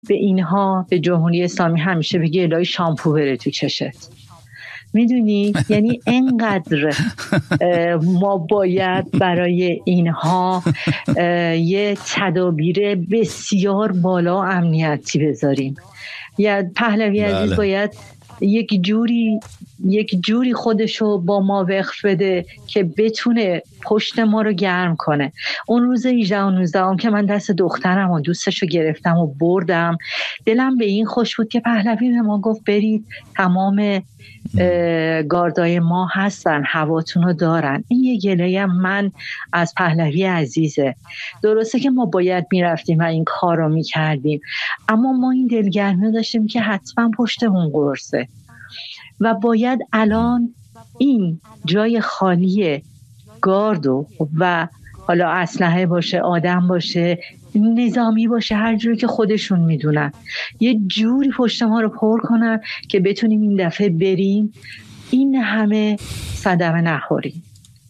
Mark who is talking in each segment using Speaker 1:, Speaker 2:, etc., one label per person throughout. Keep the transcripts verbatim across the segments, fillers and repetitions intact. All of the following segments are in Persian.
Speaker 1: به اینها، به جمهوری اسلامی همیشه بگی الهی شامپو بره تو چشت. میدونی یعنی اینقدر ما باید برای اینها یه تدابیر بسیار بالا امنیتی بذاریم. یا پهلوی عزیز بله. باید یک جوری یک جوری خودشو با ما وقف بده که بتونه پشت ما رو گرم کنه. اون روز هجده و نوزده هم که من دست دخترم و دوستشو گرفتم و بردم، دلم به این خوش بود که پهلوی به ما گفت برید، تمام گاردای ما هستن، هواتون رو دارن. این یه گله من از پهلوی عزیزه. درسته که ما باید میرفتیم و این کار رو میکردیم، اما ما این دلگرمی داشتیم که حتما پشتمون قرصه و باید الان این جای خالی گاردو و حالا اسلحه باشه، آدم باشه، نظامی باشه، هر جوری که خودشون میدونن، یه جوری پشت ما رو پر کنن که بتونیم این دفعه بریم این همه صدمه نخوریم.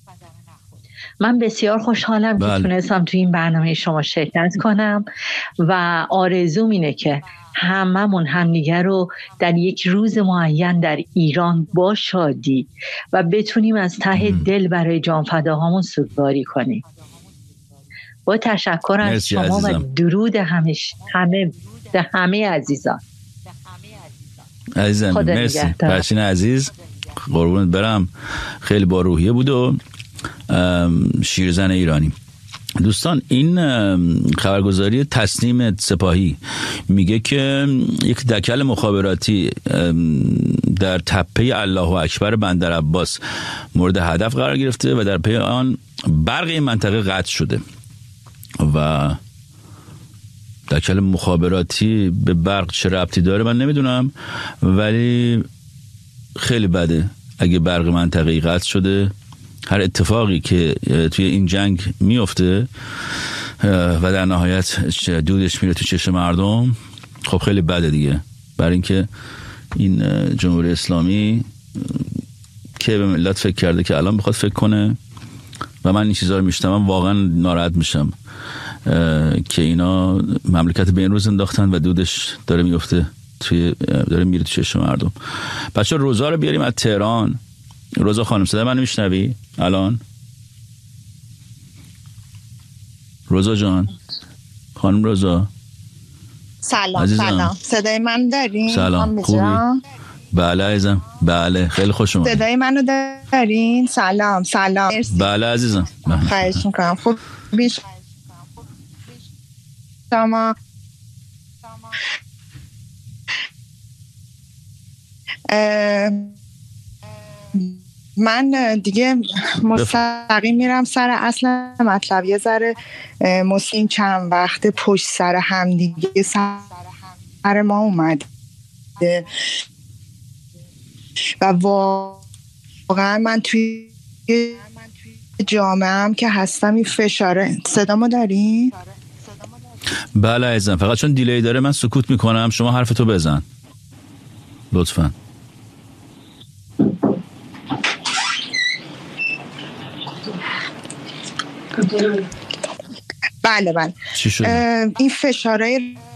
Speaker 1: من بسیار خوشحالم بله. که تونستم تو این برنامه شما شرکت کنم و آرزوم اینه که هممون همدیگه رو در یک روز معین در ایران با شادی و بتونیم از ته دل برای جانفداهامون سوگواری کنیم. با تشکر از شما عزیزم. و درود همیش همه به همه عزیزان.
Speaker 2: عزیزم مرسی پرچین عزیز، قربونت برم. خیلی با روحیه بود و شیرزن ایرانی. دوستان، این خبرگزاری تسنیم سپاهی میگه که یک دکل مخابراتی در تپه الله اکبر بندر عباس مورد هدف قرار گرفته و در پی آن برق این منطقه قطع شده. و دکل مخابراتی به برق چه ربطی داره من نمیدونم، ولی خیلی بده اگه برق منطقه قطع شده. هر اتفاقی که توی این جنگ میفته و در نهایت دودش میره تو چشم مردم، خب خیلی بده دیگه. برای اینکه این جمهوری اسلامی که به ملت فکر کرده که الان بخواد فکر کنه و من این چیزا رو میشنوم واقعا ناراحت میشم که اینا مملکت به این روز انداختن و دودش داره میفته توی داره میره تو چشم مردم. بچه روزا رو بیاریم از تهران. روزا خانم صدای منو میشنوی الان؟ روزا جان، خانم روزا
Speaker 3: سلام. عزیزم. سلام، صدای من دارین؟
Speaker 2: سلام، خوبی؟ بله عزیزم، بله خیلی خوش اومدید.
Speaker 3: صدای منو دارین؟ سلام سلام.
Speaker 2: بله عزیزم،
Speaker 3: خواهش میکنم. خوب بیش شما من دیگه مستقیم میرم سر اصل مطلب. یه ذره مسلم چند وقت پشت سر هم دیگه سر ما اومده و واقعا من توی جامعه هم که هستم این فشاره. صدامو داری؟
Speaker 2: بله عزیزم، فقط چون دیلی داره من سکوت میکنم، شما حرفتو بزن لطفاً.
Speaker 3: بله بله.
Speaker 2: چی شد؟
Speaker 3: این فشارهای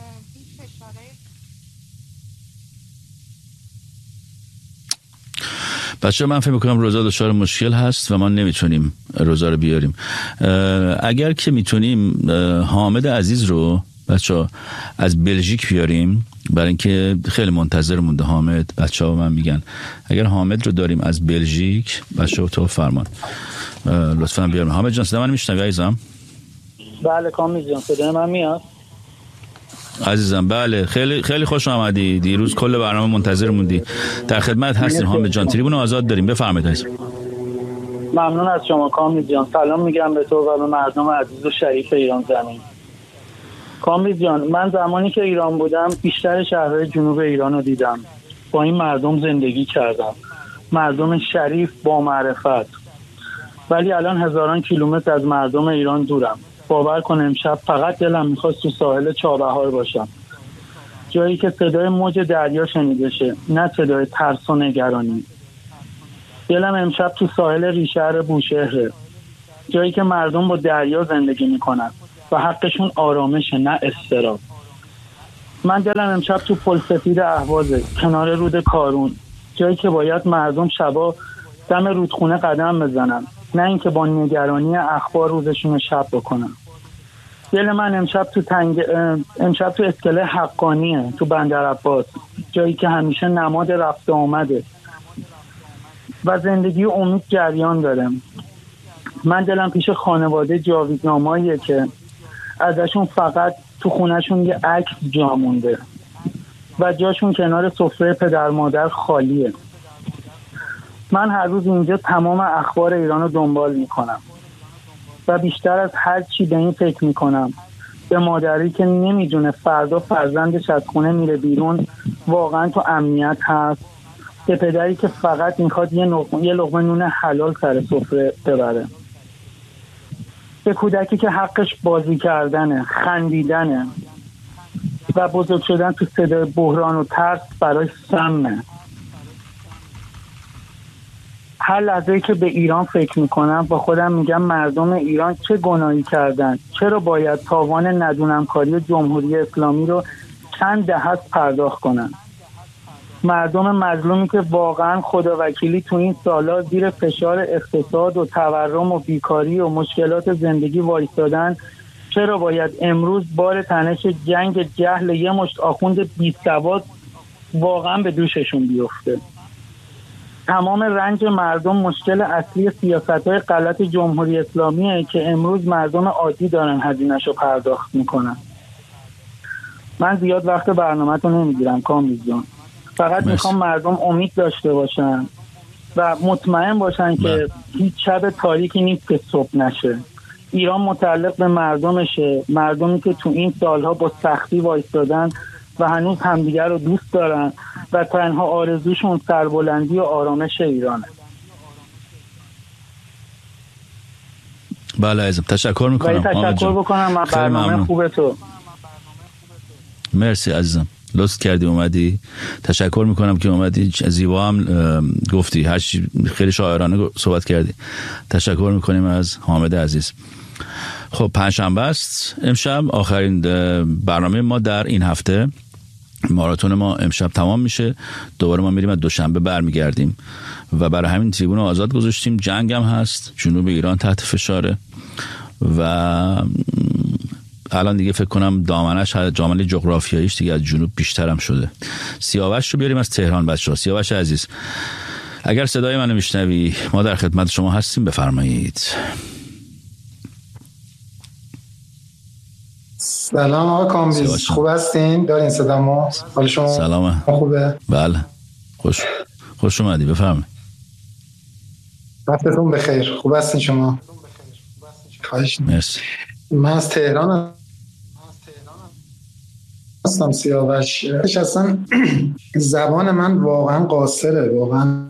Speaker 2: بچه من فکر میکنم روزا دچار مشکل هست و ما نمیتونیم روزا رو بیاریم. اگر که میتونیم حامد عزیز رو بچه از بلژیک بیاریم، برای اینکه خیلی منتظر مونده حامد. بچه ها من میگن اگر حامد رو داریم از بلژیک، بچه ها تو فرمان لطفا بیاریم. حامد جان صدا من میشنوی عزیزم؟
Speaker 4: بله کامل جان صدا من میاد
Speaker 2: عزیزم. بله خیلی خیلی خوش آمدی. دیروز کل برنامه منتظر موندی. در خدمت هستیم حامد جان. تریبون آزاد داریم، بفرمایید عزیزم.
Speaker 4: ممنون از شما کامل جان. سلام میگم به تو و به مردم عزیز و شریف ایران زمین. کامل جان، من زمانی که ایران بودم بیشتر شهرهای جنوب ایران رو دیدم، با این مردم زندگی کردم، مردم شریف با معرفت. ولی الان هزاران کیلومتر از مردم ایران دورم. باور کن امشب فقط دلم میخواست تو ساحل چابهار باشم، جایی که صدای موج دریا شنیده شه، نه صدای ترس و نگرانی. دلم امشب تو ساحل ریشهر بوشهره، جایی که مردم با دریا زندگی میکنن و حقشون آرامشه، نه اضطراب. من دلم امشب تو پلسفید اهوازه، کنار رود کارون، جایی که باید مردم شبا دم رودخونه قدم بزنن، نه اینکه با نگرانی اخبار روزشون شب بکنن. دل من امشب تو تنگ امشب تو اسکله حقانیه، تو بندر عباس، جایی که همیشه نماد رفت آمده و زندگی و امید جریان داره. من دلم پیش خانواده جاویدناماییه که ازشون فقط تو خونهشون یه عکس جا مونده و جاشون کنار سفره پدر مادر خالیه. من هر روز اینجا تمام اخبار ایران رو دنبال میکنم و بیشتر از هر چی به این فکر میکنم، به مادری که نمیدونه فردا فرزندش از خونه میره بیرون واقعا تو امنیت هست، به پدری که فقط میخواد یه لقمه یه لقمه نون حلال سر سفره ببره، به کودکی که حقش بازی کردنه، خندیدنه و بزرگ شدن تو صدای بحران و ترس برای سمه. هر لحظه‌ای که به ایران فکر میکنم با خودم میگم مردم ایران چه گناهی کردن؟ چرا باید تاوان ندونمکاری جمهوری اسلامی رو چند دهه پرداخت کنن؟ مردم مظلومی که واقعا خداوکیلی تو این سالا زیر فشار اقتصاد و تورم و بیکاری و مشکلات زندگی وایستادن، چرا باید امروز بار تنش جنگ جهل یه مشت آخوند بی‌سواد واقعا به دوششون بیفته؟ تمام رنج مردم مشکل اصلی سیاست‌های غلط جمهوری اسلامیه که امروز مردم عادی دارن هزینه‌شو پرداخت میکنن. من زیاد وقت برنامه‌تون نمیگیرم کامبیز جان، فقط میخوام مردم امید داشته باشن و مطمئن باشن که هیچ شب تاریکی نیست که صبح نشه. ایران متعلق به مردمشه، مردمی که تو این سالها با سختی وایستادن و هنوز همدیگر رو دوست دارن و تنها آرزوشون سربلندی و آرامش ایرانه.
Speaker 2: بله عزیزم، تشکر میکنم.
Speaker 4: تشکر بکنم من برنامه خوبه تو.
Speaker 2: مرسی عزیزم، لطف کردی اومدی. تشکر میکنم که اومدی، زیبا هم گفتی، هر چی خیلی شاعرانه صحبت کردی. تشکر میکنیم از حامد عزیز. خب پنجشنبه است امشب، آخرین برنامه ما در این هفته. ماراتون ما امشب تمام میشه، دوباره ما میریم از دوشنبه برمیگردیم و برای همین تریبون آزاد گذاشتیم. جنگ هم هست، جنوب ایران تحت فشاره و الان دیگه فکر کنم دامنش، دامنه جغرافیاییش دیگه از جنوب بیشتر هم شده. سیاوش رو بیاریم از تهران. بچه‌ها سیاوش عزیز، اگر صدای منو میشنوی ما در خدمت شما هستیم، بفرمایید.
Speaker 5: سلام آقا کامبیز، خوب هستین؟ دارین صدامو؟ حال شما
Speaker 2: سلامه.
Speaker 5: خوبه؟
Speaker 2: بله خوش خوش اومدی، بفرمایید.
Speaker 5: وقتتون بخیر. خوب هستین شما؟ خواهش می‌کنم.
Speaker 2: مرسی.
Speaker 5: من از تهران هستم سیاوش. اصلا زبان من واقعا قاصره، واقعا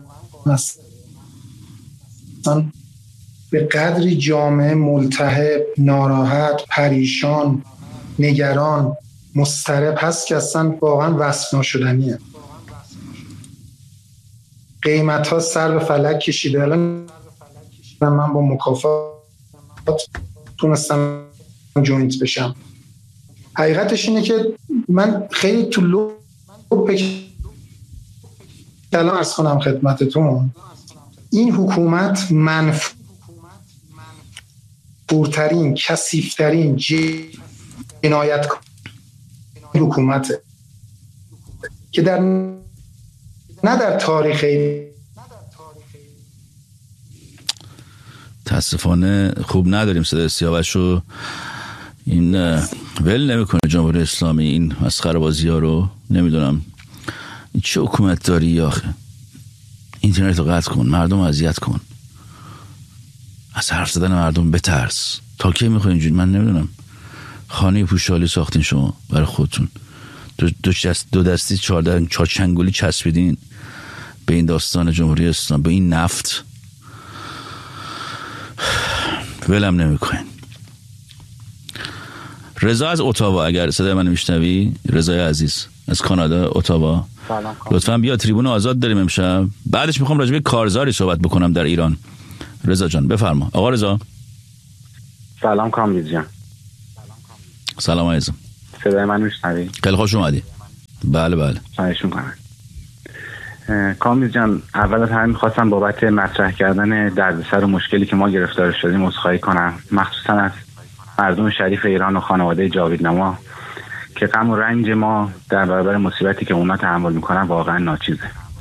Speaker 5: اصلا به قدری جامعه ملتهب، ناراحت، پریشان، نگران، مضطرب هست که اصلا واقعا وصف ناشدنیه. قیمت ها سر به فلک کشیده. الان من با مکافات تونستم جوینت بشم. حقیقتش اینه که من خیلی تو لوپ کلام عرض کنم خدمتتون، این حکومت منفورترین، کثیف‌ترین جنایتکار حکومته که در نه در تاریخ
Speaker 2: تاسفانه خوب نداریم صدای سیاوش رو. این ول نمیکنه جمهوری اسلامی این مسخره بازی ها رو. نمیدونم این چه حکومت داری آخه. اینترنت رو قطع کن، مردم اذیت کن، از حرف زدن مردم بترس. تا کی میخوای اینجوری؟ من نمیدونم. خانه پوشالی ساختین شما برای خودتون، دو, دو, دست دو دستی چهار چهار چنگولی چسبیدین به این داستان جمهوری اسلامی، به این نفت. ولم نمیکنین. رضا از اتاوا، اگر صدای من میشنوی، رضای عزیز از کانادا اتاوا، لطفاً بیا. تریبون آزاد داریم امشب، بعدش میخوام راجع به کارزاری صحبت بکنم در ایران. رضا جان بفرما. آقا رضا.
Speaker 6: سلام کامبیز جان.
Speaker 2: سلام عزیزم.
Speaker 6: صدای من میشنوی؟
Speaker 2: خیلی خوش اومدی. بله بله.
Speaker 6: خواهش میکنم. کامبیز جان، اول از همه میخواستم بابت مطرح کردن دردسر و مشکلی که ما گرفتار شدیم عذرخواهی کنم، مخصوصا از مردم شریف ایران و خانواده جاویدنما که غم و رنج ما در برابر مصیبتی که اونا تحمل میکنن واقعا ناچیزه.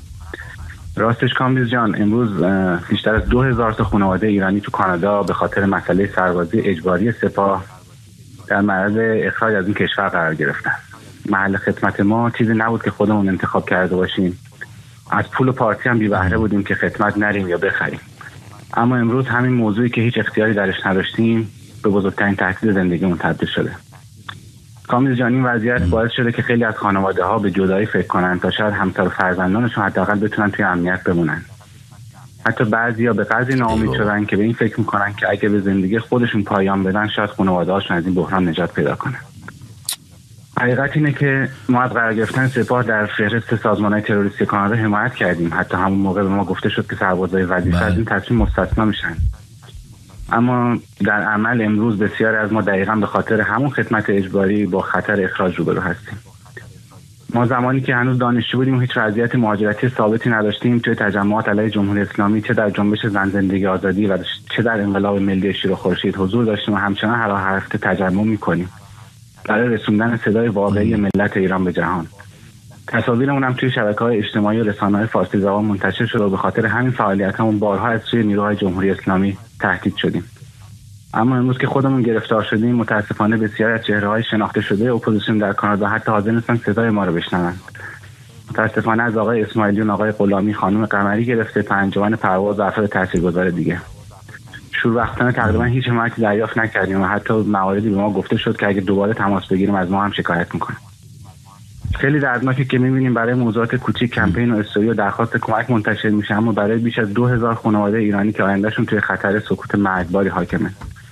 Speaker 6: راستش کامبیز جان، امروز بیشتر از دو هزار تا خانواده ایرانی تو کانادا به خاطر مسئله سربازی اجباری سپاه در معرض اخراج از این کشور قرار گرفتن. محل خدمت ما چیزی نبود که خودمون انتخاب کرده باشیم. از پول پارتی هم بی بهره بودیم که خدمت نریم یا بخریم. اما امروز همین موضوعی که هیچ اختیاری درش نداشتیم به بزرگترین تهدید زندگیمون تبدیل شده. کامبیز جان، این وضعیت باعث شده که خیلی از خانواده ها به جدایی فکر کنن تا شاید همسر و فرزندانشون حداقل بتونن توی امنیت بمونن. حتی بعضیا به قدری ناامید شدن که به این فکر میکنن که اگه به زندگی خودشون پایان بدن شاید خانواده هاشون از این بحران نجات پیدا کنن. حقیقت اینه که ما از قرار گرفتن سپاه در فهرست سازمان‌های تروریستی کانادا حمایت کردیم. حتی همون موقع به ما گفته شد که سربازای وظیفه از این تصمیم مستثنا میشن. اما در عمل امروز بسیاری از ما دقیقاً به خاطر همون خدمت اجباری با خطر اخراج روبرو هستیم. ما زمانی که هنوز دانشجو بودیم و هیچ وضعیت مهاجرتی ثابتی نداشتیم، توی تجمعات علیه جمهوری اسلامی چه در جنبش زن زندگی آزادی و چه در انقلاب ملی شیر و خورشید حضور داشتیم و همچنان هر هفته تجمع می‌کنیم برای رسوندن صدای واقعی ملت ایران به جهان. تصاویرمون هم توی شبکه‌های اجتماعی و رسانه‌های فارسی زبان منتشر شد و به خاطر همین فعالیتمون بارها از سوی نیروهای جمهوری اسلامی تهدید شدیم. اما امروز که خودمون گرفتار شدیم، متاسفانه بسیاری از چهره‌های شناخته شده اپوزیسیون در کانادا حتی حاضر نیستن صدای ما رو بشنوند. متاسفانه از آقای اسماعیلیون، آقای غلامی، خانم قمری گرفته تا انجمن پرواز و افراد تاثیرگذار دیگه، شوربختانه تقریبا هیچ حمایتی دریافت نکردیم و حتی مواردی به ما گفته شد که اگه دوباره تماس بگیریم از ما هم شکایت میکنه. خیلی دردناکه که میبینیم برای موضوعات کوچیک کمپین و استوری و درخواست کمک منتشر میشه، اما برای بیش از دو هزار خانواده ایرانی که آیندهشون توی خطر سکوت مرگباری حاکمه.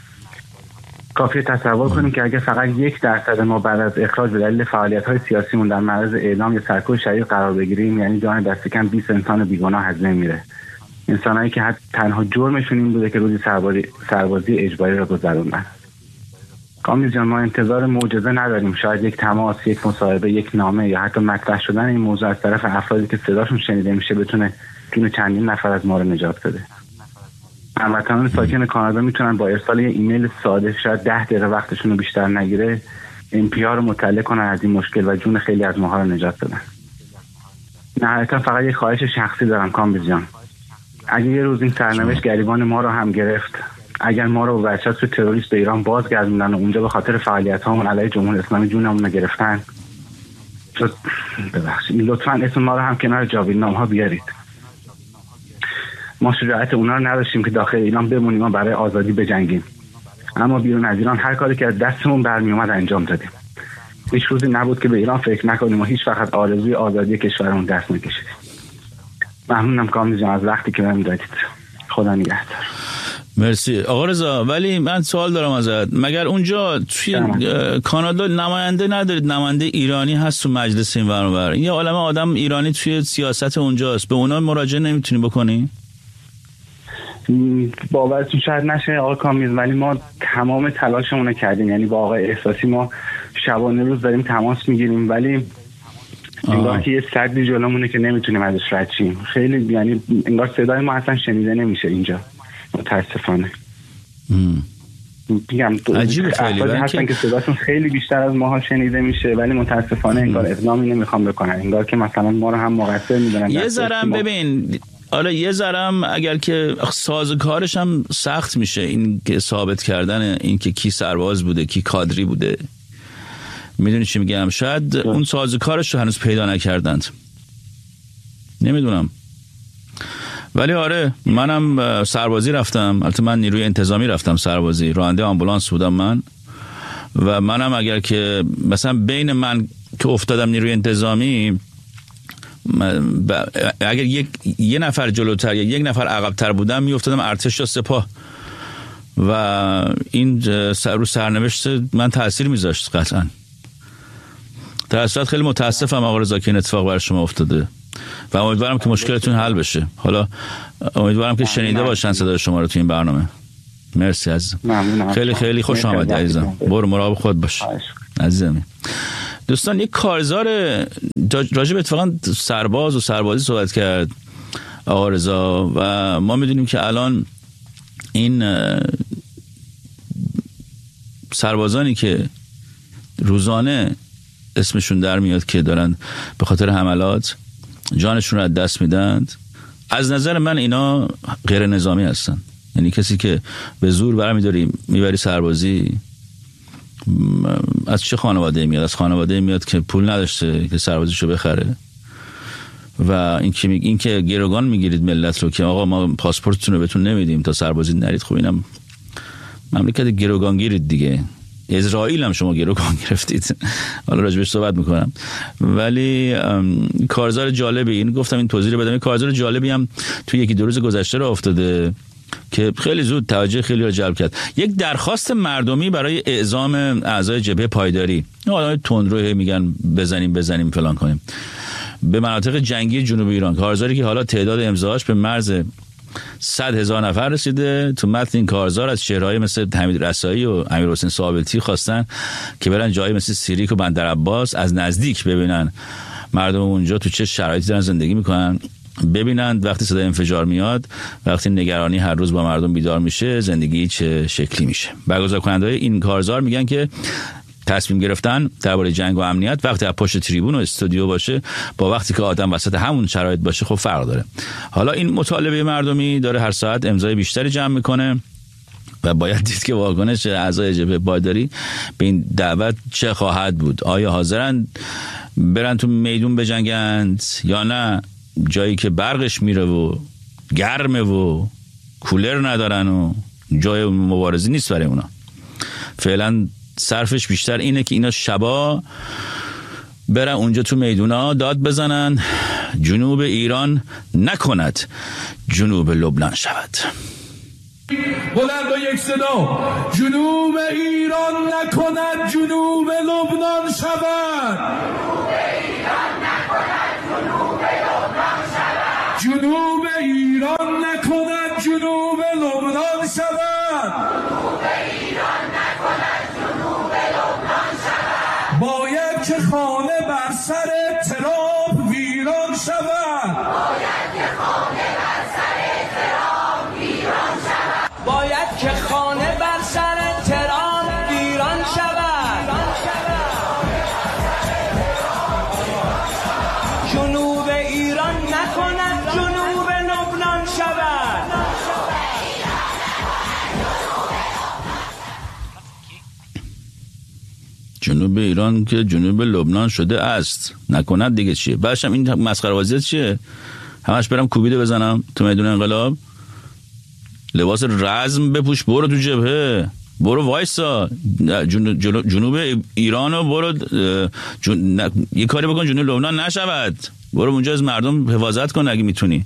Speaker 6: کافیه تصور کنیم که اگه فقط یک درصد ما بعد از اخراج به دلیل فعالیت‌های سیاسیمون در معرض اعدام یا سرکوب شدید قرار بگیریم، یعنی جان دست کم بیست انسان بیگناه از بین میره. انسانایی که حتی تنها جرمشون این بوده که روزی سربازی, سربازی اجباری را گذروندن. کامبیز جان، ما انتظار معجزه نداریم. شاید یک تماس، یک مصاحبه، یک نامه یا حتی مطرح شدن این موضوع از طرف افرادی که صداشون شنیده میشه بتونه جون چندین نفر از ما رو نجات بده. هموطنان ساکن کانادا میتونن با ارسال یه ایمیل ساده، شاید ده دقیقه وقتشون رو بیشتر نگیره، ام پی آر رو مطلع کنن از این مشکل و جون خیلی از ماها رو نجات بدن. نهایتا فقط یک خواهش شخصی دارم کامبیز جان. اگه یه روز این سرنوشت گریبان ما رو هم گرفت، اگر ما رو ورچسب تو تروریست به ایران بازگردوندن و اونجا به خاطر فعالیت‌هامون علیه جمهوری اسلامی جونمون رو گرفتن، ببخشید لطفاً اسم ما رو هم کنار جاویدنام‌ها بیارید. ما شجاعت اونا رو نداشتیم که داخل ایران بمونیم و برای آزادی بجنگیم، اما بیرون از ایران هر کاری که از دستمون برمی اومد انجام دادیم. هیچ روزی نبود که به ایران فکر نکنیم و هیچ وقت آرزوی آزادی کشورمون دست نکشیدیم. ممنونم کامبیز جان از وقتی که بهم دادید. خدا نگهدار.
Speaker 2: مرسی آقا رضا. ولی من سوال دارم ازت، مگر اونجا توی کانادا نماینده ندارید؟ نماینده ایرانی هست تو مجلس این ور اون ور، یه عالمه آدم ایرانی توی سیاست اونجاست، به اونا مراجعه نمیتونی بکنی؟
Speaker 6: باورتون شاید نشه آقا کامبیز، ولی ما تمام تلاشمون رو کردیم. یعنی با آقای احساسی ما شبانه روز داریم تماس میگیریم، ولی انگار که یه سدی جلومونه که نمیتونیم ازش رد شیم. خیلی یعنی انگار صدای ما اصلا شنیده نمیشه اینجا متاسفانه. میگم
Speaker 2: عجیبه خیلی
Speaker 6: هستن که صداشون خیلی بیشتر از ماها شنیده میشه، ولی متاسفانه انگار اقدامی نمیخوام بکنن، انگار که مثلا ما رو هم مقصر میدونن.
Speaker 2: یه ذره ببین، آره یه ذرم اگر که سازوکارش هم سخت میشه، این که ثابت کردن این که کی سرباز بوده کی کادری بوده، میدونی چی میگم؟ شاید اون سازوکارش رو هنوز پیدا نکردند، نمیدونم. ولی آره منم سربازی رفتم، البته من نیروی انتظامی رفتم سربازی، راننده آمبولانس بودم من، و منم اگر که مثلا بین من که افتادم نیروی انتظامی، اگر یک یه نفر جلوتر یا یک نفر عقب‌تر بودم میافتادم ارتش یا سپاه، و این سر رو سرنوشت من تاثیر میذاشت قطعا. در اصل خیلی متاسفم آقا رضا که این اتفاق بر شما افتاده و امیدوارم که مشکلتون حل بشه. حالا امیدوارم که شنیده باشن صدای شما رو تو این برنامه. مرسی عزیزم. خیلی خیلی خوش آمدید عزیزم. برو مراقب خود باش. عزیزم. دوستان یک کارزار راجب اتفاقا سرباز و سربازی صحبت کرد آقا رضا و ما میدونیم که الان این سربازانی که روزانه اسمشون در میاد که دارن به خاطر حملات جانشون رو از دست میدن، از نظر من اینا غیر نظامی هستن. یعنی کسی که به زور برمی‌داری میبری سربازی از چه خانواده میاد؟ از خانواده میاد که پول نداشته که سربازیشو بخره و این که این که گروگان میگیرید ملت رو که آقا ما پاسپورتتون رو بهتون نمیدیم تا سربازی نرید. خب اینم مملکت گروگان گیرید دیگه. اسرائیل هم شما گروگان گرفتید. حالا راجبش صحبت میکنم. ولی کارزار جالبی، این گفتم این توضیح رو بدم، کارزار جالبی هم توی یکی دو روز گذشته راه افتاده که خیلی زود توجه خیلی رو جلب کرد. یک درخواست مردمی برای اعزام اعضای جبهه پایداری، آدمای تندرو میگن بزنیم بزنیم فلان کنیم، به مناطق جنگی جنوب ایران. کارزاری که حالا تعداد امضاهاش به مرز صد هزار نفر رسیده. تو متن این کارزار از شهرهای مثل حمید رسایی و امیرحسین ثابتی خواستن که برن جایی مثل سیریک و بندرعباس از نزدیک ببینن مردم اونجا تو چه شرایطی دارن زندگی میکنن، ببینند وقتی صدای انفجار میاد، وقتی نگرانی هر روز با مردم بیدار میشه، زندگی چه شکلی میشه. برگزار کننده‌های این کارزار میگن که تصمیم گرفتن درباره جنگ و امنیت وقتی از پشت تریبون و استودیو باشه با وقتی که آدم وسط همون شرایط باشه خب فرق داره. حالا این مطالبه مردمی داره هر ساعت امضای بیشتری جمع میکنه و باید دید که واکنش اعضای جبهه پایداری به این دعوت چه خواهد بود. آیا حاضرن برن تو میدون بجنگند یا نه جایی که برقش میره و گرمه و کولر ندارن و جای مبارزی نیست برای اونا. فعلا صرفش بیشتر اینه که اینا شبا برن اونجا تو میدونا داد بزنن جنوب ایران نکند جنوب لبنان شود.
Speaker 7: بلند و یک صدا، جنوب ایران نکند جنوب لبنان شود. جنوب ایران نکند جنوب لبنان شود. باید که خانه بر سر تراب ویران شود. باید که خانه بر سر تراب ویران شود. باید که خانه بر سر تراب ویران شود. جنوب ایران نکند جنوب لبنان شود.
Speaker 2: جنوب ایران که جنوب لبنان شده است نکند دیگه چیه؟ بعدش این مسخره بازی چیه؟ همش برم کوبیده بزنم تو میدون انقلاب؟ لباس رزم بپوش برو تو جبهه، برو وایسا جنوب, جنوب ایرانو برو جن... یه کاری بکن جنوب لبنان نشود. برو اونجا از مردم حفاظت کن اگه میتونی.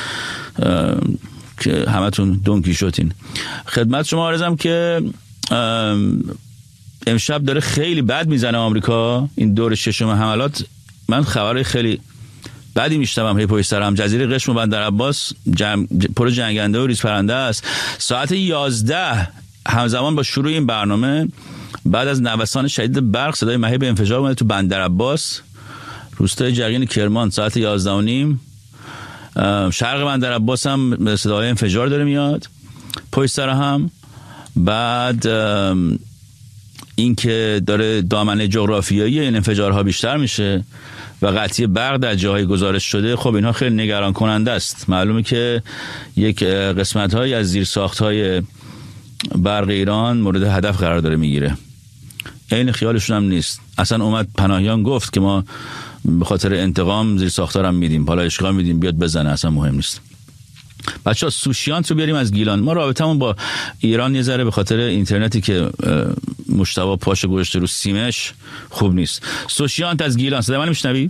Speaker 2: که همتون دونکی شدین. خدمت شما عرضم که امشب داره خیلی بد میزنه آمریکا. این دور ششم حملات من خبر خیلی بعدی میشتم هی پشت سر هم. جزیره قشم و بندرعباس جم... پر جنگنده و ریز پرنده است. ساعت یازده همزمان با شروع این برنامه بعد از نوسان شدید برق صدای مهیب انفجار اومده تو بندرعباس روستای جریان کرمان. ساعت یازده و نیم شرق بندرعباس هم صدای انفجار داره میاد پشت سر هم. بعد این که داره دامنه جغرافیایی این انفجارها بیشتر میشه و قطعی برق در جاهای گزارش شده. خب اینها خیلی نگران کننده است. معلومه که یک قسمت های از زیر ساخت های برق ایران مورد هدف قرار داره میگیره. این خیالشون هم نیست. اصلا اومد پناهیان گفت که ما به خاطر انتقام زیر ساختار هم میدیم، حالا اشغال میدیم بیاد بزنه، اصلا مهم نیست. بچه‌ها سوشیانت رو بیاریم از گیلان. ما رابطمون با ایران یه ذره به خاطر اینترنتی که مشتبه پاش گذاشته رو سیمش خوب نیست. سوشیانت از گیلان، صدای من میشنوی؟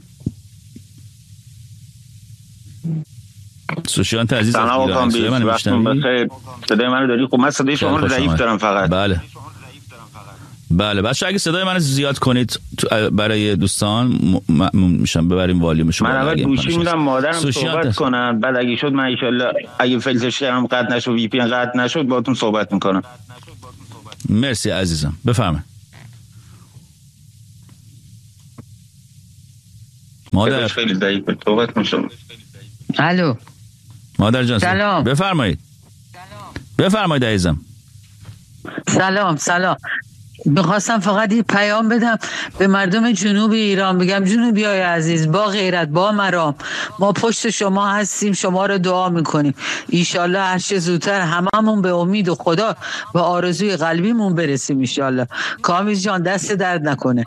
Speaker 2: سوشیانت عزیز از گیلان، صدای من میشنوی؟
Speaker 8: صدای من رو داری؟ خب من صدای شما رو ضعیف دارم فقط.
Speaker 2: بله بله بچه اگه صدای من زیاد کنید برای دوستان ممنون میشم ببریم والیومشو.
Speaker 8: من اول گوشی میدم مادرم صحبت کنن، بعد اگه شد من ان شاء الله اگه فیلترش کردم قطع نشد وی پی ان قطع نشد باهاتون صحبت میکنم.
Speaker 2: مرسی عزیزم، بفرمایید. مادر
Speaker 8: خیلی ضعیف صحبت می‌شم.
Speaker 1: الو
Speaker 2: مادر جان
Speaker 1: سلام.
Speaker 2: بفرمایید بفرمایید عزیزم.
Speaker 1: سلام سلام. میخواستم فقط یه پیام بدم به مردم جنوب ایران، بگم جنوبی های عزیز، با غیرت با مرام، ما پشت شما هستیم، شما رو دعا میکنیم. ایشالله هر چه زودتر هممون به امید و خدا به آرزوی قلبیمون برسیم ایشالله. کامیز جان دست درد نکنه.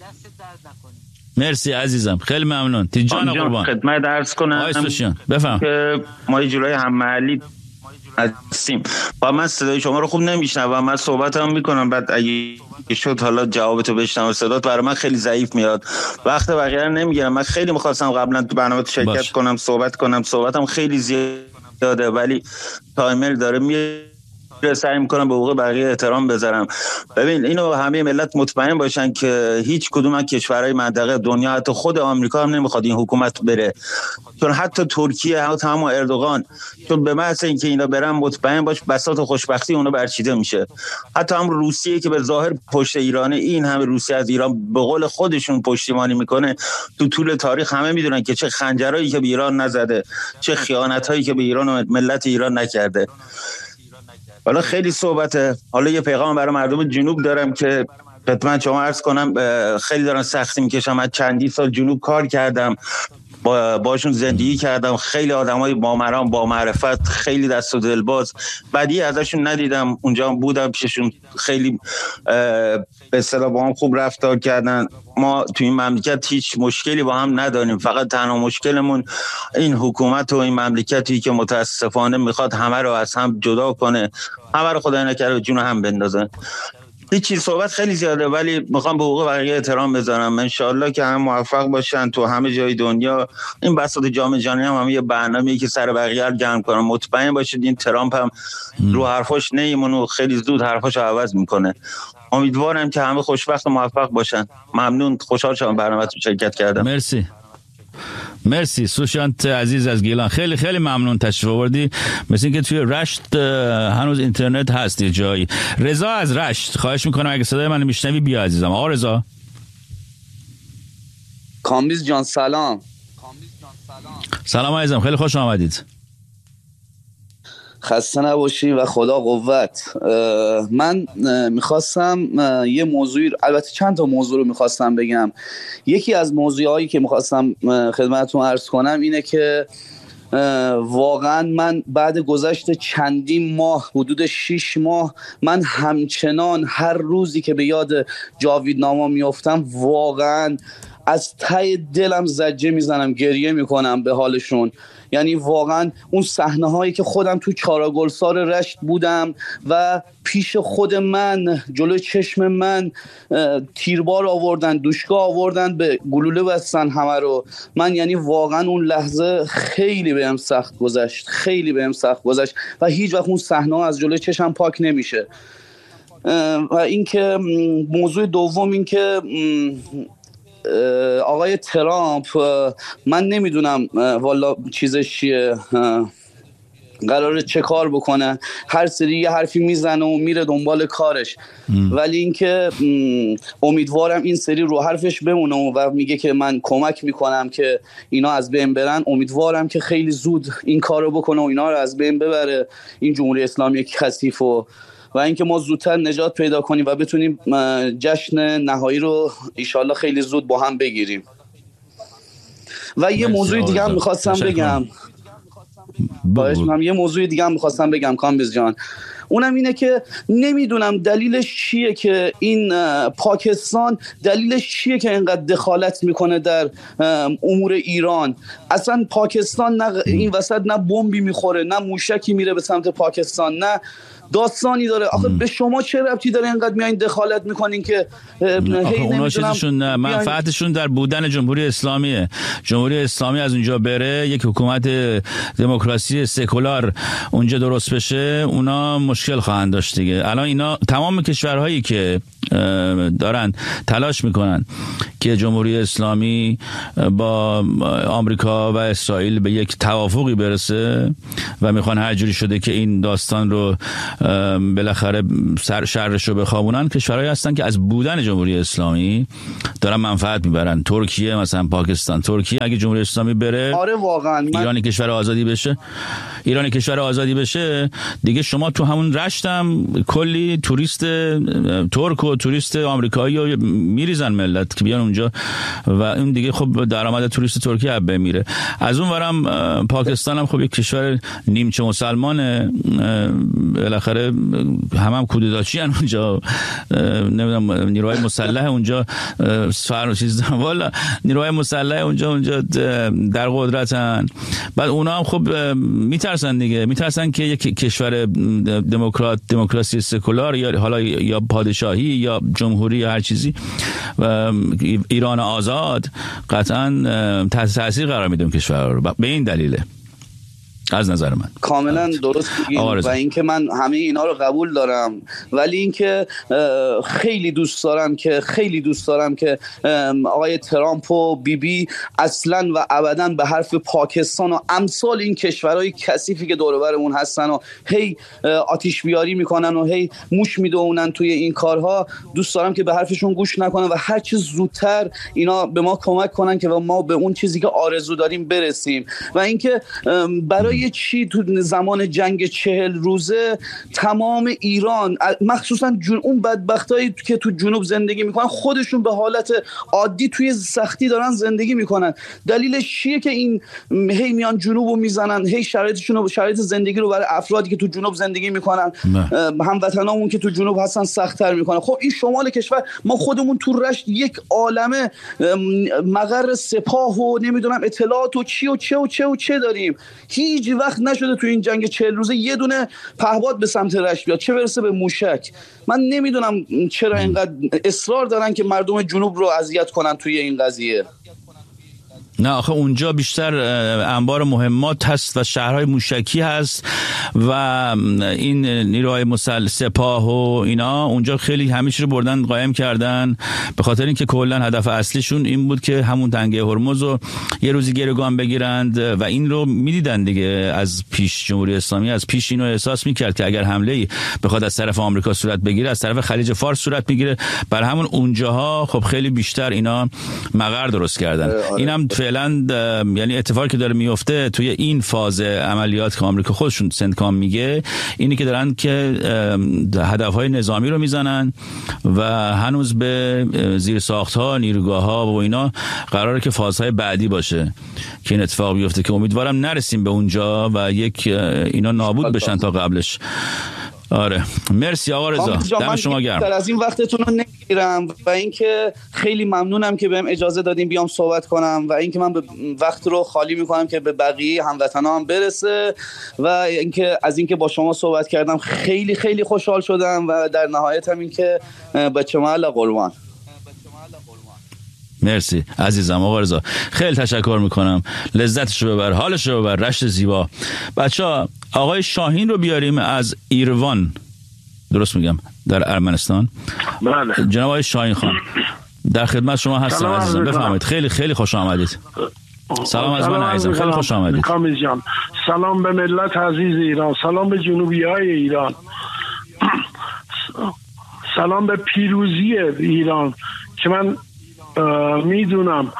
Speaker 2: مرسی عزیزم، خیلی ممنون. تیجان قربان
Speaker 8: خدمت عرض کنم
Speaker 2: بفهم
Speaker 8: که ما یه جورای هم محلی هستیم و من صدای شما رو خوب نمیشنوم. من صحبت هم میکنم، بعد اگه شد حالا جوابتو بشنوم. صدات برای من خیلی ضعیف میاد، وقت بقیه رو نمیگیرم. من خیلی میخواستم قبلا تو برنامه شرکت باش. کنم صحبت کنم صحبتم خیلی زیاده ولی تایمر داره میره، سعی میکنم به حقوق بقیه احترام بذارم. ببین اینو همه ملت مطمئن باشن که هیچ کدوم از کشورهای منطقه دنیا، حتی خود آمریکا هم نمیخواد این حکومت بره، چون حتی ترکیه حتی هم اردوغان، چون به محض اینکه اینا برن مطمئن باش بساط خوشبختی اونو برچیده میشه. حتی هم روسیه که به ظاهر پشت ایرانه، این همه روسیه از ایران به قول خودشون پشتیبانی میکنه. تو طول تاریخ همه میدونن که چه خنجرایی که به ایران نزده، چه خیانتایی که به ایران و ملت ایران نکرده. حالا خیلی صحبته. حالا یه پیغام برای مردم جنوب دارم که خدمت شما عرض کنم. خیلی دارن سختی میکشم. من چندی سال جنوب کار کردم، با باشون زندگی کردم. خیلی آدمای با مرام، با معرفت، خیلی دست و دلباز. بدی ازشون ندیدم. اونجا بودم پیششون، خیلی به اصطلاح با هم خوب رفتار کردن. ما تو این مملکت هیچ مشکلی با هم نداریم، فقط تنها مشکلمون این حکومت و این مملکتی که متاسفانه میخواد همه رو از هم جدا کنه، همه رو خدای نکرده به جون هم بندازه. هیچی صحبت خیلی زیاده ولی میخوام به حقوق بقیه احترام بذارم. انشالله که هم موفق باشن تو همه جای دنیا. این بساط جام جهانی هم, هم یه برنامه‌ای که سر بقیه رو گرم کنه. مطمئن باشید این ترامپ هم رو حرفاش نمیمونه و خیلی زود حرفاشو عوض میکنه. امیدوارم که همه خوشبخت و موفق باشن. ممنون، خوشحال شدم برنامه‌تون شرکت کردم.
Speaker 2: مرسی مرسی سوشانت عزیز از گیلان، خیلی خیلی ممنون تشریف آوردی. مثل اینکه توی رشت هنوز اینترنت هست یه جایی. رضا از رشت، خواهش میکنم اگه صدای من میشنوی بیا عزیزم. آقا رضا.
Speaker 9: کامبیز جان سلام.
Speaker 2: سلام عزیزم، خیلی خوش آمدید.
Speaker 9: خسته نباشی و خدا قوت. من میخواستم یه موضوعی، البته چند تا موضوع رو میخواستم بگم. یکی از موضوعایی که میخواستم خدمتتون عرض کنم اینه که واقعا من بعد گذشت چندین ماه، حدود شش ماه، من همچنان هر روزی که به یاد جاویدناما میافتم واقعا از ته دلم زجه میزنم، گریه میکنم به حالشون. یعنی واقعا اون صحنه هایی که خودم تو چاراگلسار رشت بودم و پیش خود من، جلوی چشم من تیربار آوردن، دوشکا آوردن، به گلوله بستن همه رو. من یعنی واقعا اون لحظه خیلی بهم سخت گذشت، خیلی بهم سخت گذشت و هیچ وقت اون صحنه ها از جلوی چشم پاک نمیشه. و اینکه موضوع دوم این که آقای ترامپ، من نمیدونم والا چیزش چیه، قراره چه کار بکنه. هر سری یه حرفی میزنه و میره دنبال کارش م. ولی اینکه امیدوارم این سری رو حرفش بمونه و میگه که من کمک میکنم که اینا از بین برن. امیدوارم که خیلی زود این کارو بکنه و اینا رو از بین ببره، این جمهوری اسلامی کثیف، و و اینکه ما زودتر نجات پیدا کنیم و بتونیم جشن نهایی رو انشالله خیلی زود با هم بگیریم. و یه موضوع دیگه هم میخواستم بگم باش من یه موضوع دیگه هم میخواستم بگم کامبیز جان، اونم اینه که نمیدونم دلیلش چیه که این پاکستان دلیلش چیه که اینقدر دخالت میکنه در امور ایران. اصلا پاکستان نه این وسط نه بمبی میخوره، نه موشکی میره به سمت پاکستان، نه داستانی داره. آخه به شما چه ربطی داره اینقدر میایین دخالت میکنین که
Speaker 2: اونا چیزشون منفعتشون در بودن جمهوری اسلامیه. جمهوری اسلامی از اونجا بره، یک حکومت دموکراسی سکولار اونجا درست بشه، اونا مشکل خواهند داشت دیگه. الان اینا تمام کشورهایی که دارن تلاش میکنن که جمهوری اسلامی با آمریکا و اسرائیل به یک توافقی برسه و میخوان هر جوری شده که این داستان رو بالاخره سر شرش رو بخوابونن، کشورهایی هستن که از بودن جمهوری اسلامی دارن منفعت میبرن. ترکیه مثلا، پاکستان. ترکیه اگه جمهوری اسلامی بره،
Speaker 9: آره واقعا من...
Speaker 2: ایرانی کشور آزادی بشه، ایرانی کشور آزادی بشه دیگه، شما تو همون رشت هم کلی توریست ترک و توریست آمریکایی رو میریزن ملت که بیان اونجا و اون دیگه خب درآمد توریست ترکیه اب میره. از اون ورم پاکستان هم خب یک کشور نیمچه مسلمانه، بالاخره هم هم کودتاچی ان اونجا، نمیدونم نیروهای مسلح اونجا سفر چیز والا نیروهای مسلح اونجا اونجا در قدرتن. بعد اونا هم خب میترسن دیگه، میترسن که یک کشور دموکرات دموکراسی سکولار یا حالا یا پادشاهی یا جمهوری یا هر چیزی و ایران آزاد قطعا تحت تاثیر قرار میدم کشور رو. به این دلیله از نظر من
Speaker 9: کاملا درست میگین و اینکه من همه اینا رو قبول دارم، ولی اینکه خیلی دوست دارم که خیلی دوست دارم که آقای ترامپ و بی بی اصلا و ابدا به حرف پاکستان و امثال این کشورهای کثیفی که دور و برمون هستن و هی آتش بیاری میکنن و هی موش میدونن توی این کارها، دوست دارم که به حرفشون گوش نکنن و هر چه زودتر اینا به ما کمک کنن که ما به اون چیزی که آرزو داریم برسیم. و اینکه برای یه چی تو زمان جنگ چهل روزه تمام ایران، مخصوصا اون بدبختایی که تو جنوب زندگی میکنن، خودشون به حالت عادی توی سختی دارن زندگی میکنن. دلیلش چیه که این هی میان جنوبو میزنن، هی شرایطشون رو شرایط زندگی رو برای افرادی که تو جنوب زندگی میکنن، هموطنامون که تو جنوب هستن سخت‌تر میکنن. خب این شمال کشور ما خودمون تو رشت یک عالمه مقر سپاه و نمیدونم اطلاعات و چی و چه و چه و چه داریم. هیچ وقت نشده تو این جنگ چهل روزه یه دونه پهپاد به سمت رشت بیاد، چه برسه به موشک. من نمیدونم چرا اینقدر اصرار دارن که مردم جنوب رو اذیت کنن توی این قضیه.
Speaker 2: نه آخه اونجا بیشتر انبار مهمات هست و شهرهای موشکی هست و این نیروهای مسلح سپاه و اینا اونجا خیلی همیشه رو بردن قایم کردن، به خاطر اینکه کلا هدف اصلیشون این بود که همون تنگه هرمز رو یه روزی گروگان بگیرند و این رو میدیدن دیگه از پیش. جمهوری اسلامی از پیش اینو احساس میکرد که اگر حمله‌ای بخواد از طرف آمریکا صورت بگیره، از طرف خلیج فارس صورت میگیره. بر همون اونجاها خب خیلی بیشتر اینا مقر درست کردن. اینم فعلا یعنی اتفاقی که داره میفته توی این فاز عملیات که آمریکا خودشون سنتکام میگه اینی که دارن که هدفهای نظامی رو میزنن و هنوز به زیرساخت‌ها، نیروگاه‌ها و اینا قراره که فازهای بعدی باشه که این اتفاق بیفته که امیدوارم نرسیم به اونجا و یک اینا نابود بشن تا قبلش. آره مرسی آقا رضا، دم شما گرم.
Speaker 9: از این وقتتون رو نمیگیرم و اینکه خیلی ممنونم که بهم اجازه دادین بیام صحبت کنم و اینکه من به وقت رو خالی میکنم که به بقیه هموطنام برسه و اینکه از اینکه با شما صحبت کردم خیلی خیلی خوشحال شدم و در نهایت هم اینکه بچه محل قربان.
Speaker 2: مرسی عزیزم آقا رضا، خیلی تشکر میکنم. لذتشو ببر، حالشو ببر، رشت زیبا. بچه‌ها آقای شاهین رو بیاریم از ایروان، درست میگم، در ارمنستان.
Speaker 10: بله
Speaker 2: جناب آقای شاهین خان در خدمت شما هستم عزیزم، بفرمایید. خیلی خیلی خوش آمدید. سلام از من عزیزم، خیلی خوش آمدید.
Speaker 10: سلام به ملت عزیز ایران، سلام به جنوبی‌های ایران، سلام به پیروزی ایران که من میدونم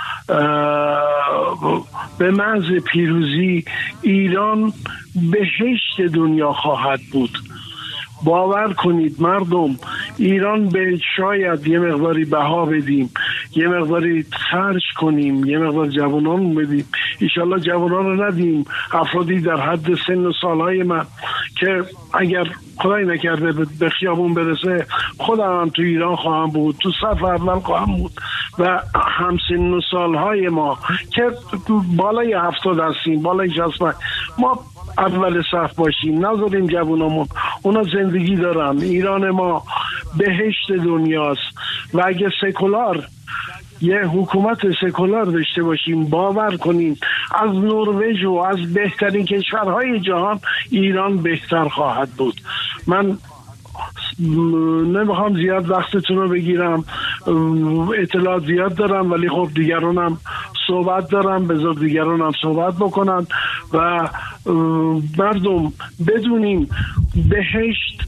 Speaker 10: به محض پیروزی ایران بهشت دنیا خواهد بود. باور کنید مردم، ایران به شاید یه مقداری بها بدیم، یه مقداری خرج کنیم، یه مقدار جوانان بدیم، انشالله جوانان رو ندیم، افرادی در حد سن و سالهای من که اگر خدای نکرده به خیابون برسه خودم هم تو ایران خواهم بود، تو صف اول خواهم بود و همسن و سالهای ما که بالای هفتاد هستیم، بالای شصت، ما اول صف باشیم، نذاریم جوانامون، اونا زندگی دارن. ایران ما بهشت دنیاست و اگه سکولار یه حکومت سکولار داشته باشیم، باور کنیم از نروژ و از بهترین کشورهای جهان ایران بهتر خواهد بود. من نمیخوام زیاد وقتتون رو بگیرم، اطلاعات زیاد دارم ولی خب دیگرانم صحبت دارم، بذار دیگرانم صحبت بکنن و مردم بدونیم بهشت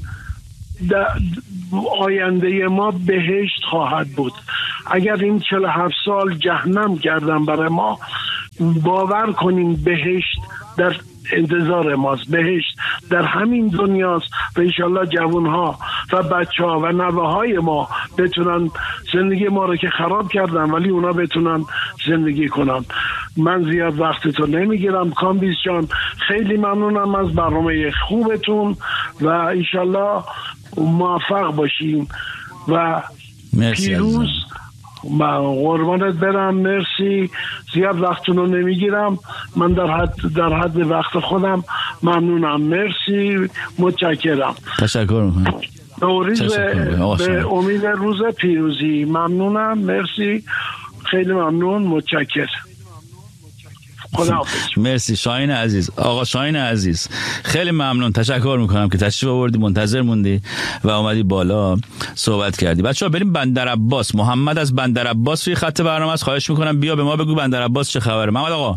Speaker 10: آینده ما بهشت خواهد بود. اگر این چهل و هفت سال جهنم کردن برای ما، باور کنیم بهشت در انتظار ماست، بهشت در همین دنیاست و انشالله جوانها و بچه ها و نوه های ما بتونن زندگی ما رو که خراب کردن ولی اونا بتونن زندگی کنن. من زیاد وقتتو نمیگیرم کامبیز جان، خیلی ممنونم از برنامه خوبتون و انشالله موفق باشیم و پیروز. من قربانت برم، مرسی، زیاد وقتتون رو نمیگیرم، من در حد در حد وقت خودم ممنونم، مرسی، متشکرم،
Speaker 2: تشکر میکنم.
Speaker 10: به, به امید روز پیروزی. ممنونم، مرسی، خیلی ممنون، متشکرم. خداحافظ.
Speaker 2: مرسی شاهین عزیز. آقا شاهین عزیز خیلی ممنون، تشکر میکنم که تشریف آوردی، منتظر موندی و اومدی بالا صحبت کردی. بچه‌ها بریم بندر عباس. محمد از بندر عباس روی خط برنامه است، خواهش میکنم بیا به ما بگو بندر عباس چه خبره. محمد آقا.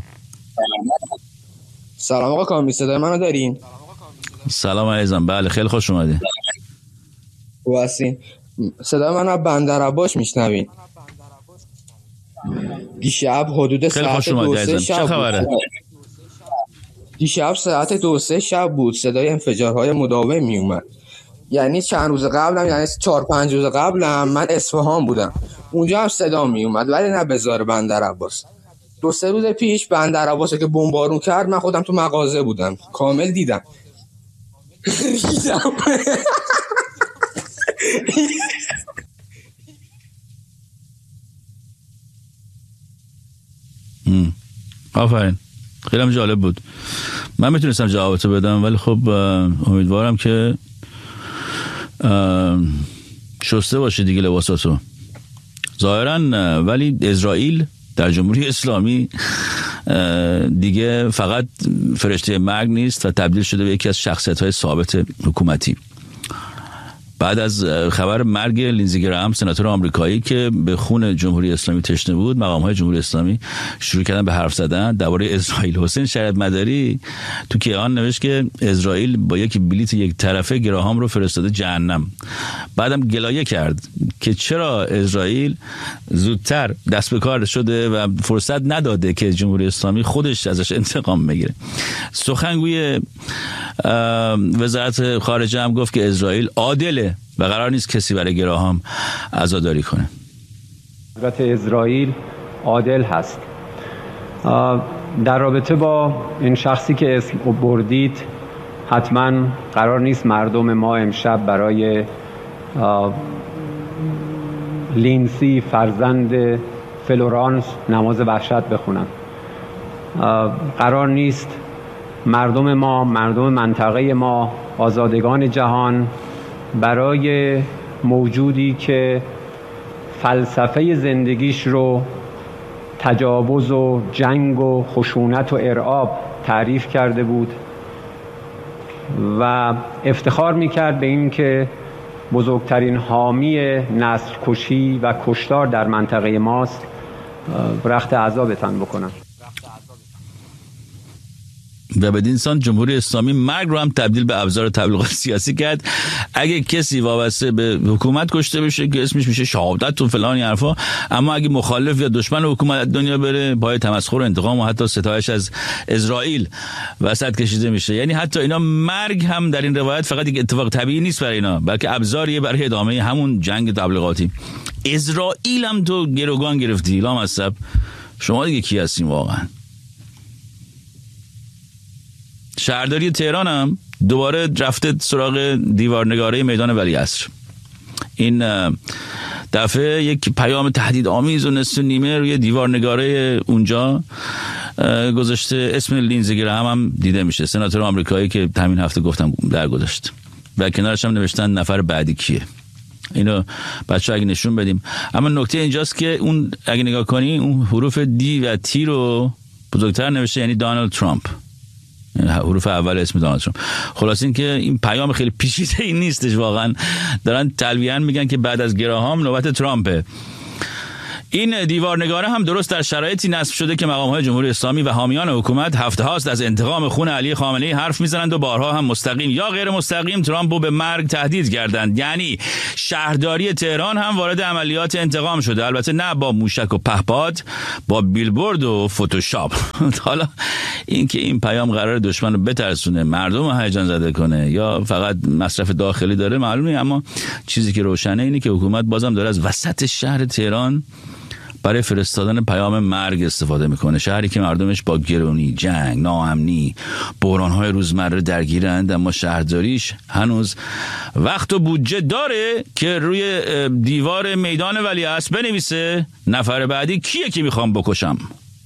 Speaker 11: سلام آقا کامی، صدای منو دارین؟
Speaker 2: سلام عزیزم، بله خیلی خوش اومدی.
Speaker 11: واسین صدای منو بندر عباس میشنوین؟ دیشب حدود ساعت دو سه شب بود. دیشب ساعت دو سه شب بود صدای انفجارهای مداوم می اومد. یعنی چند روز قبلم، یعنی چهار پنج روز قبلم من اصفهان بودم، اونجا هم صدا می اومد ولی نه بزار بندر عباس. دو سه روز پیش بندر عباس که بمبارون کرد من خودم تو مغازه بودم، کامل دیدم. ریدم.
Speaker 2: آفرین، خیلی هم جالب بود. من میتونستم جوابتو بدم ولی خب امیدوارم که شسته باشه دیگه لباساتو ظاهرا. ولی اسرائیل در جمهوری اسلامی دیگه فقط فرشته مرگ نیست و تبدیل شده به یکی از شخصیت‌های ثابت حکومتی. بعد از خبر مرگ لینزی گرام سناتور آمریکایی که به خون جمهوری اسلامی تشنه بود، مقام‌های جمهوری اسلامی شروع کردن به حرف زدن درباره اسرائیل. حسین شریعت مداری تو کیهان نوشت که اسرائیل با یک بلیت یک طرفه گراهام رو فرستاده جهنم. بعدم گلایه کرد که چرا اسرائیل زودتر دست به کار شده و فرصت نداده که جمهوری اسلامی خودش ازش انتقام بگیره. سخنگوی وزارت خارجه هم گفت که اسرائیل عادله و قرار نیست کسی برای گراهام عزاداری کنه.
Speaker 12: دولت اسرائیل عادل هست. در رابطه با این شخصی که اسم بردید، حتما قرار نیست مردم ما امشب برای لینسی فرزند فلورانس نماز وحشت بخونن. قرار نیست مردم ما، مردم منطقه ما، آزادگان جهان برای موجودی که فلسفه زندگیش رو تجاوز و جنگ و خشونت و ارعاب تعریف کرده بود و افتخار میکرد به این که بزرگترین حامی نسل کشی و کشتار در منطقه ماست، رخت عذابتان بکنن.
Speaker 2: و بدین انسان جمهوری اسلامی مرگ رو هم تبدیل به ابزار تبلیغات سیاسی کرد. اگه کسی وابسته به حکومت کشته بشه که اسمش میشه شهادت و فلان حرفا، اما اگه مخالف یا دشمن حکومت دنیا بره پای تمسخر و انتقام و حتی ستایش از اسرائیل وسط کشیده میشه. یعنی حتی اینا مرگ هم در این روایت فقط یک اتفاق طبیعی نیست برای اینا، بلکه ابزاریه برای ادامه همون جنگ تبلیغاتی. اسرائیل هم تو گروگان گرفتی لامصب، شما دیگه کی هستین واقعا؟ شهرداری تهران هم دوباره رفته سراغ دیوارنگاره میدان ولیعصر. این دفعه یک پیام تهدید آمیز و نصف نیمه روی دیوارنگاره اونجا گذاشته. اسم لینزی گرام هم دیده میشه، سناتور آمریکایی که همین هفته گفتم درگذشت، و کنارش هم نوشتن نفر بعدی کیه. اینو بچه‌ها اگه نشون بدیم. اما نکته اینجاست که اون اگه نگاه کنی اون حروف دی و تی رو بزرگتر نوشته، یعنی دونالد ترامپ. حروف اول اسم دونالد ترامپ. خلاص این که این پیام خیلی پیچیده این نیستش، واقعا دارن تلویحاً میگن که بعد از گراهام نوبت ترامپه. این دیوارنگاره هم درست در شرایطی نصب شده که مقام‌های جمهوری اسلامی و حامیان حکومت هفته هاست از انتقام خون علی خامنه‌ای حرف میزنند و بارها هم مستقیم یا غیر مستقیم ترامپ رو به مرگ تهدید کردند. یعنی شهرداری تهران هم وارد عملیات انتقام شده، البته نه با موشک و پهپاد، با بیلبورد و فتوشاپ. حالا این که این پیام قرار دشمن رو بترسونه، مردم رو هیجان زده کنه یا فقط مصرف داخلی داره معلوم نیست، اما چیزی که روشنه اینه که حکومت بازم داره از وسط شهر تهران برای فرستادن پیام مرگ استفاده میکنه. شهری که مردمش با گرونی، جنگ، ناامنی، بحران‌های روزمره درگیرند، اما شهرداریش هنوز وقت و بودجه داره که روی دیوار میدان ولیعصر بنویسه نفر بعدی کیه که میخوام بکشم.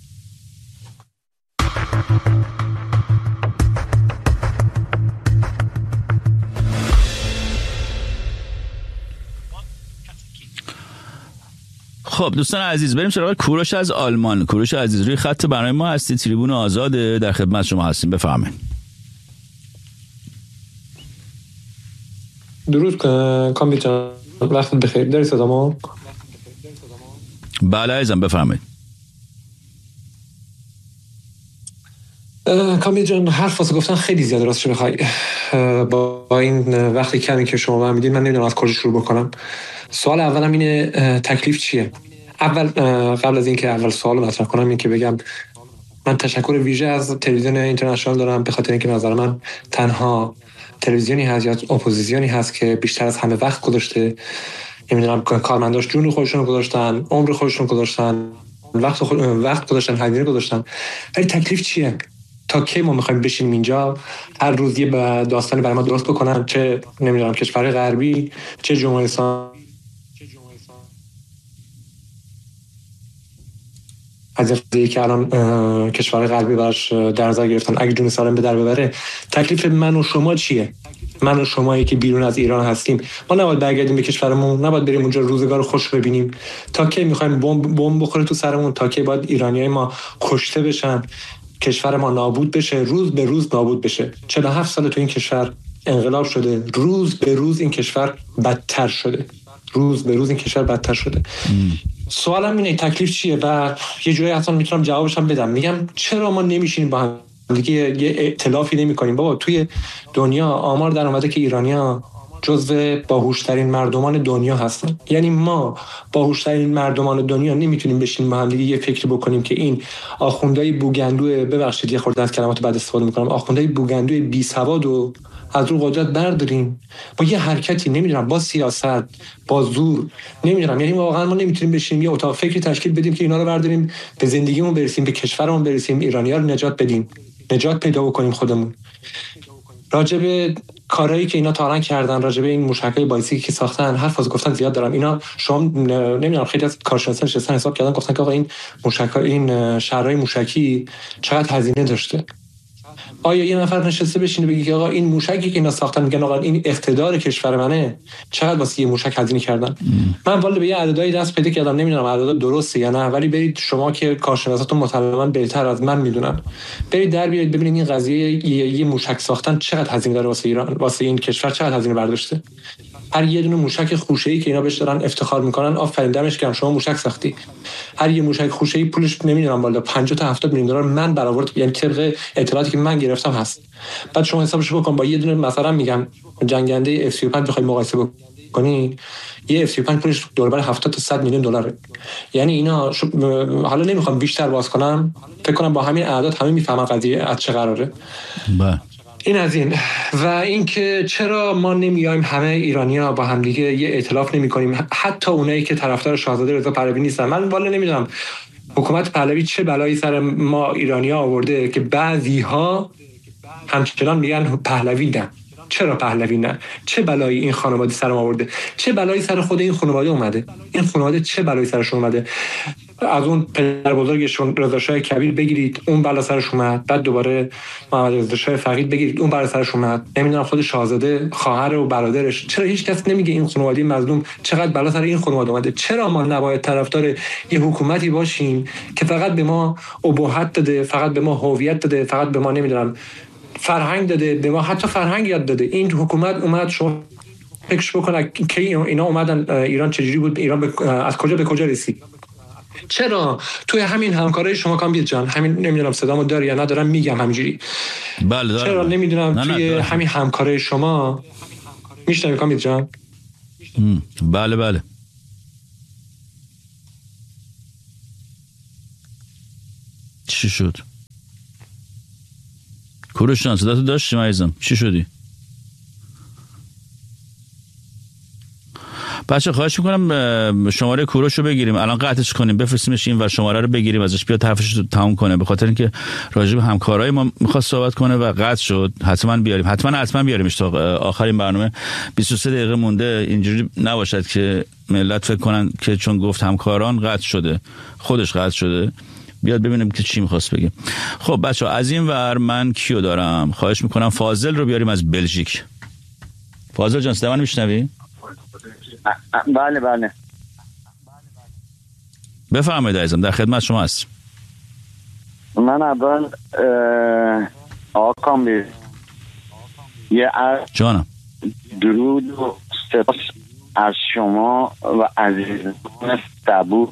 Speaker 2: خب دوستان عزیز، بریم سراغ کوروش از آلمان. کوروش عزیز روی خط برنامه ما هستی، تریبون آزاده، در خدمت شما هستیم، بفرمایید.
Speaker 13: درود کامبیل جان، وقت بخیر. داری صدامو؟
Speaker 2: بله عزیزم بفرمایید.
Speaker 13: کامبیل جان حرف واسه گفتن خیلی زیاده، راستش بخوای با, با این وقتی کمی که شما من میدین من نمیدونم از کجا شروع بکنم. سوال اولم اینه تکلیف چیه؟ اول قبل از اینکه اول سوالو مطرح کنم این که بگم من تشکر ویژه از تلویزیون اینترنشنال دارم، به خاطر اینکه نظر من تنها تلویزیونی هست یا اپوزیسیونی هست که بیشتر از همه وقت گذاشته. نمیدونم کارمنداش جون خودشون گذاشتن، عمر خودشون گذاشتن، وقت خود... وقت گذاشتن، هزینه گذاشتن. ولی تکلیف چیه؟ تا کی ما میخوایم بشینیم اینجا هر روز یه داستانی برای ما درست بکنن، چه نمیدونم کشور غربی، چه جمهوری اسلامی، از این که الان کشور غربی براش در نظر گرفتن اگه جون سالم به در ببره. تکلیف من و شما چیه؟ من و شمایی که بیرون از ایران هستیم، ما نباید برگردیم به کشورمون؟ نباید بریم اونجا روزگار خوش ببینیم؟ تا کی میخوایم بمب بمب بخوره تو سرمون؟ تا کی باید ایرانیای ما کشته بشن، کشور ما نابود بشه، روز به روز نابود بشه؟ چهل و هفت سال تو این کشور انقلاب شده، روز به روز این کشور بدتر شده، روز به روز این کشور بدتر شده. سوالم اینه تکلیف چیه؟ و یه جوری اصلا میتونم جوابش هم بدم. میگم چرا ما نمیشینیم با هم دیگه یه ائتلافی نمی‌کنیم؟ بابا توی دنیا آمار در اومده که ایرانی‌ها جزو باهوشترین مردمان دنیا هستن. یعنی ما باهوشترین مردمان دنیا نمیتونیم بشینیم با هم دیگه یه فکری بکنیم که این آخوندهای بوگندوی، ببخشید یه خورده از کلمات بد استفاده می‌کنم، آخوندهای بوگندوی بی سواد و از رو قدرت برداریم با یه حرکتی، نمیدونم با سیاست، با زور، نمیدونم. یعنی واقعا ما نمیتونیم بشینیم یه اتاق فکری تشکیل بدیم که اینا رو برداریم به زندگیمون برسیم، به کشورمون برسیم، ایرانی‌ها رو نجات بدیم، نجات پیدا بکنیم خودمون. راجع به کارهایی که اینا تاران کردن، راجع به این موشک‌های بالستیکی که ساختن حرف واسه گفتن زیاد دارم. اینا شما نمیدونم خیلی از کارشناسان نشستن حساب کردن، گفتن که آقا این موشک‌ها، این شهرهای موشکی چقدر هزینه داشته. آیا یه نفر نشسته بشینه بگی که آقا این موشکی که اینا ساختن، میگن آقا این اقتدار کشور منه، چقدر واسه یه موشک هزینه کردن؟ من والا به یه عددهای دست پیدا کردم، نمیدونم عددا درسته یا نه، ولی برید شما که کارشناساتون مطلقاً بهتر از من میدونن، برید در بیارید ببینید این قضیه یه, یه موشک ساختن چقدر هزینه داره واسه ایران، واسه این کشور چقدر هزینه برداشته. هر یه دونه موشک خوشه‌ای که اینا بهش دارن افتخار میکنن، آفرین دمش گرم شما موشک ساختی. هر یه موشک خوشه‌ای پولش نمیدونم بالا پنجاه تا هفتاد میلیون دلار من برآورد، یعنی طبق اطلاعاتی که من گرفتم هست. بعد شما حسابش بکن با یه دونه مثلا میگم جنگنده اف سی و پنج بخوای مقایسه بکنی، یه اف سی و پنج پولش دور بر هفتاد تا صد میلیون دلاره. یعنی اینا ش... حالا نمیخوام بیشتر باز کنم، فکر کنم با همین اعداد همه میفهمن قضیه از چه قراره.
Speaker 2: بله
Speaker 13: این از این. و اینکه چرا ما نمیایم همه ایرانی‌ها با هم دیگه یه ائتلاف نمی‌کنیم، حتی اونایی که طرفدار شاهزاده رضا پهلوی نیستن. من والا نمیدونم حکومت پهلوی چه بلایی سر ما ایرانی‌ها آورده که بعضی‌ها همچنان میگن پهلوی نه. چرا پهلوی نه؟ چه بلایی این خانواده سر ما آورده؟ چه بلایی سر خود این خانواده اومده؟ این خانواده چه بلایی سرش اومده؟ از اون پدر بزرگشون رضا شاه کبیر بگیرید اون بلا سرش اومد، بعد دوباره محمد رضا شاه فقید بگیرید اون بلا سرش اومد، نمیدونم خود شاهزاده، خواهر و برادرش. چرا هیچ کس نمیگه این خانواده مظلوم چقدر بلا سر این خانواده اومده؟ چرا ما نباید طرفدار یه حکومتی باشیم که فقط به ما ابهت داده، فقط به ما هویت داده، فقط به ما نمیدونم فرهنگ داده، به ما حتی فرهنگ یاد داده. این حکومت اومد، شما فکر بکنه که اینا اومدن ایران چجوری بود، ایران ب... از کجا به کجا رسید. چرا توی همین همکارای شما کامبیز جان، همین نمیدونم صدامو داری یا ندارم میگم همینجوری،
Speaker 2: بله دارم.
Speaker 13: چرا نمیدونم
Speaker 2: نه
Speaker 13: توی
Speaker 2: نه
Speaker 13: همین همکارای شما میشنوی کامبیز جان؟
Speaker 2: بله بله چی شد؟ کوروش جان صداتو داشتیم عزیزم، چی شدی؟ بچه خواهش میکنم شماره کوروش رو بگیریم الان، قطعش کنیم بفرستیمش این و شماره رو بگیریم ازش، بیاد طرفش رو تموم کنه، به خاطر اینکه راجع به همکارای ما میخواست صحبت کنه و قطع شد. حتما بیاریم، حتما حتما بیاریمش تا آخرین برنامه. بیست و سه دقیقه مونده، اینجوری نباشد که ملت فکر کنن که چون گفت همکاران قطع شده، خودش قطع شده. بیاد ببینیم که چی میخواست بگه. خب بچه از این ور من کیو دارم؟ خواهش میکنم فاضل رو بیاریم از بلژیک. فاضل جان صدا من میشنوی؟
Speaker 14: بله بله
Speaker 2: بفرمایید عزیزم، در خدمت شما هست.
Speaker 14: من اول آقا کامبیز یه
Speaker 2: جانم
Speaker 14: درود و سپاس از شما و عزیزان تبو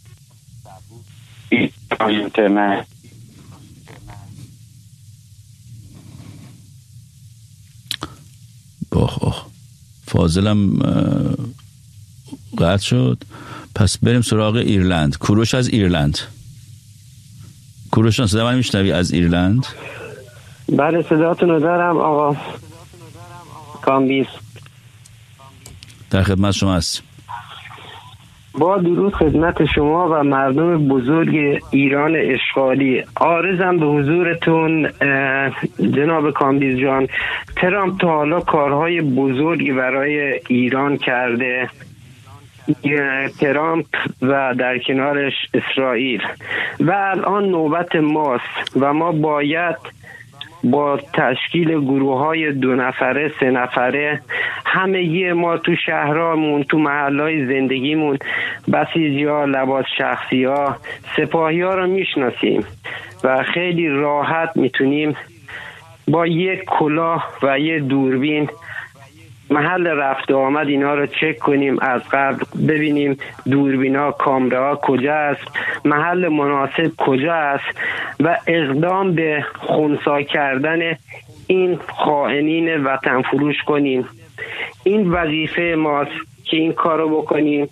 Speaker 14: اینترنت.
Speaker 2: اوه اوه فاضلم قطع شد. پس بریم سراغ ایرلند. کوروش از ایرلند. کوروش جان صدا من میشنوی از ایرلند؟
Speaker 15: بله صداتون رو دارم آقا کامبیز،
Speaker 2: در خدمت شما هست.
Speaker 15: با درود خدمت شما و مردم بزرگ ایران اشغالی. عارضم به حضورتون جناب کامبیز جان، ترامپ تا حالا کارهای بزرگی برای ایران کرده، ترامپ و در کنارش اسرائیل، و الان نوبت ماست و ما باید با تشکیل گروه های دو نفره سه نفره همه ما تو شهرامون تو محلهای زندگیمون بسیجی ها، لباس شخصی ها، سپاهی ها رو میشناسیم و خیلی راحت میتونیم با یک کلاه و یک دوربین محل رفت و آمد اینا رو چک کنیم، از قبل ببینیم دوربینا کامراها کجا است، محل مناسب کجا است و اقدام به خنثی کردن این خائنین وطن فروش کنیم. این وظیفه ماست که این کارو بکنیم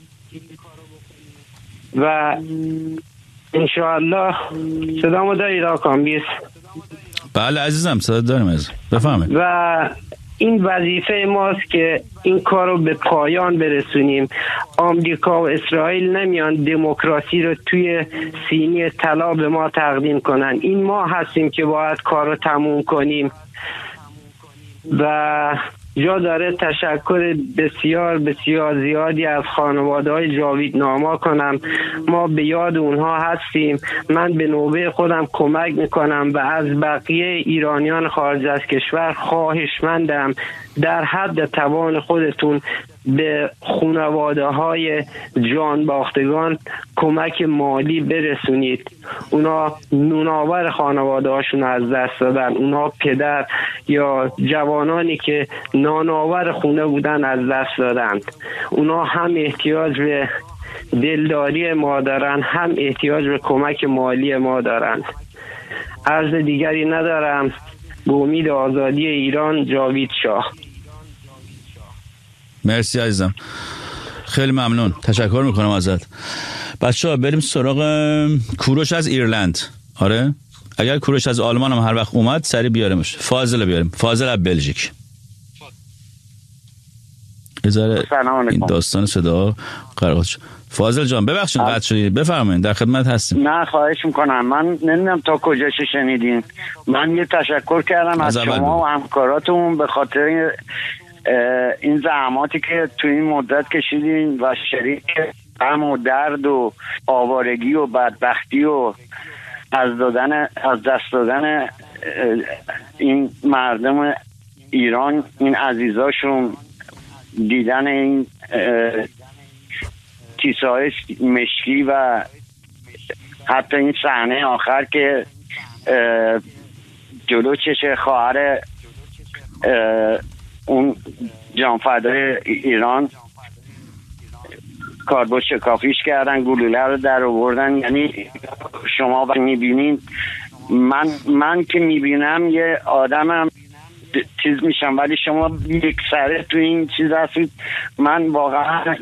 Speaker 15: و انشاءالله. صدامو دارید آقا کامبیز؟
Speaker 2: بله عزیزم صدا داریم عزیزم، بفهمید.
Speaker 15: و این وظیفه ماست که این کار رو به پایان برسونیم. آمریکا و اسرائیل نمیان دموکراسی رو توی سینی طلا به ما تقدیم کنن. این ما هستیم که باید کار رو تموم کنیم و جا داره تشکر بسیار بسیار زیادی از خانواده‌های جاویدناما کنم. ما به یاد اونها هستیم. من به نوبه خودم کمک میکنم و از بقیه ایرانیان خارج از کشور خواهشمندم در حد توان خودتون به خانواده‌های جان باختگان کمک مالی برسونید. اونا نوناور خانواده هاشون از دست دادن، اونا پدر یا جوانانی که نانآور خونه بودن از دست دادن. اونا هم احتیاج به دلداری ما دارن، هم احتیاج به کمک مالی ما دارن. عرض دیگری ندارم. به امید آزادی ایران، جاوید شاه.
Speaker 2: مرسی عزیزم، خیلی ممنون، تشکر میکنم ازت. بچه ها بریم سراغ کوروش از ایرلند. آره اگر کوروش از آلمان هم هر وقت اومد سری بیارمش. فاضل بیاریم، فاضل از بلژیک. ازاره این داستان صدا قرار شد. فاضل جان ببخشید قطع شدی، بفرمایید در خدمت هستیم.
Speaker 14: نه خواهش میکنم. من نمیدونم تا کجاش شنیدین. من یه تشکر کردم از, از شما و همکاراتون به خاطر این زحماتی که تو این مدت کشیدین و شریک غم و درد و آوارگی و بدبختی و از دادن از دست دادن این مردم ایران، این عزیزاشون، دیدن این کیسه های مشکی و حتی این صحنه آخر که جلو چش خواهر اون جانفدای ایران کاربرد شکافیش کردن، گلوله رو در آوردن. یعنی شما وقتی میبینین، من من که میبینم یه آدمم چیز میشم، ولی شما یک سره تو این چیز هستید. من واقعا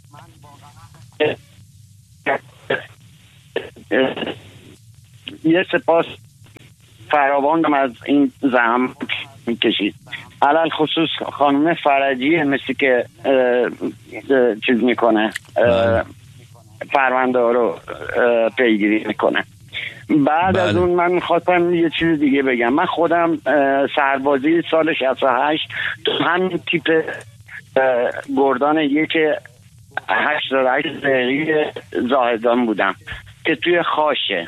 Speaker 14: یه سپاس فراوانم از این زحمت میکشید، علل خصوص خانم فرجی مثل که چیز میکنه، پرونده رو پیگیری میکنه. بعد بله. از اون من میخواستم یه چیز دیگه بگم. من خودم سربازی سال شصت و هشت تو همین تیپ گردان یک هشتاد و هشت دقیقه زاهدان بودم که توی خاشه.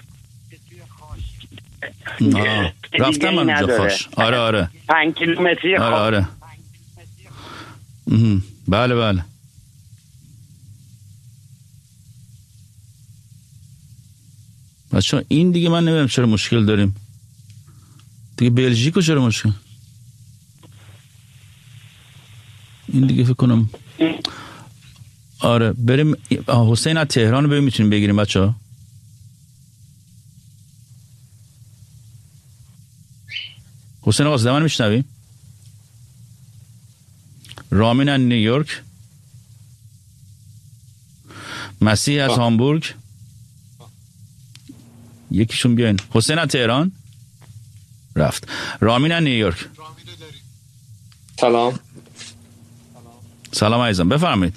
Speaker 2: رفتم من اونجا خاش. آره آره
Speaker 14: پنج کیلومتری
Speaker 2: آره آره بله بله. بچه این دیگه من نمیدونم چرا مشکل داریم دیگه. بلژیکو چرا مشکل؟ این دیگه فکر کنم آره بریم حسین از تهران بریم میتونیم بگیریم بچه ها. حسین آقا زمان میشنویم؟ رامین از نیویورک، مسیح از هامبورگ، یکیشون بیاین. حسین از تهران رفت. رامین از نیویورک.
Speaker 11: سلام.
Speaker 2: سلام عزیزم بفرمایید.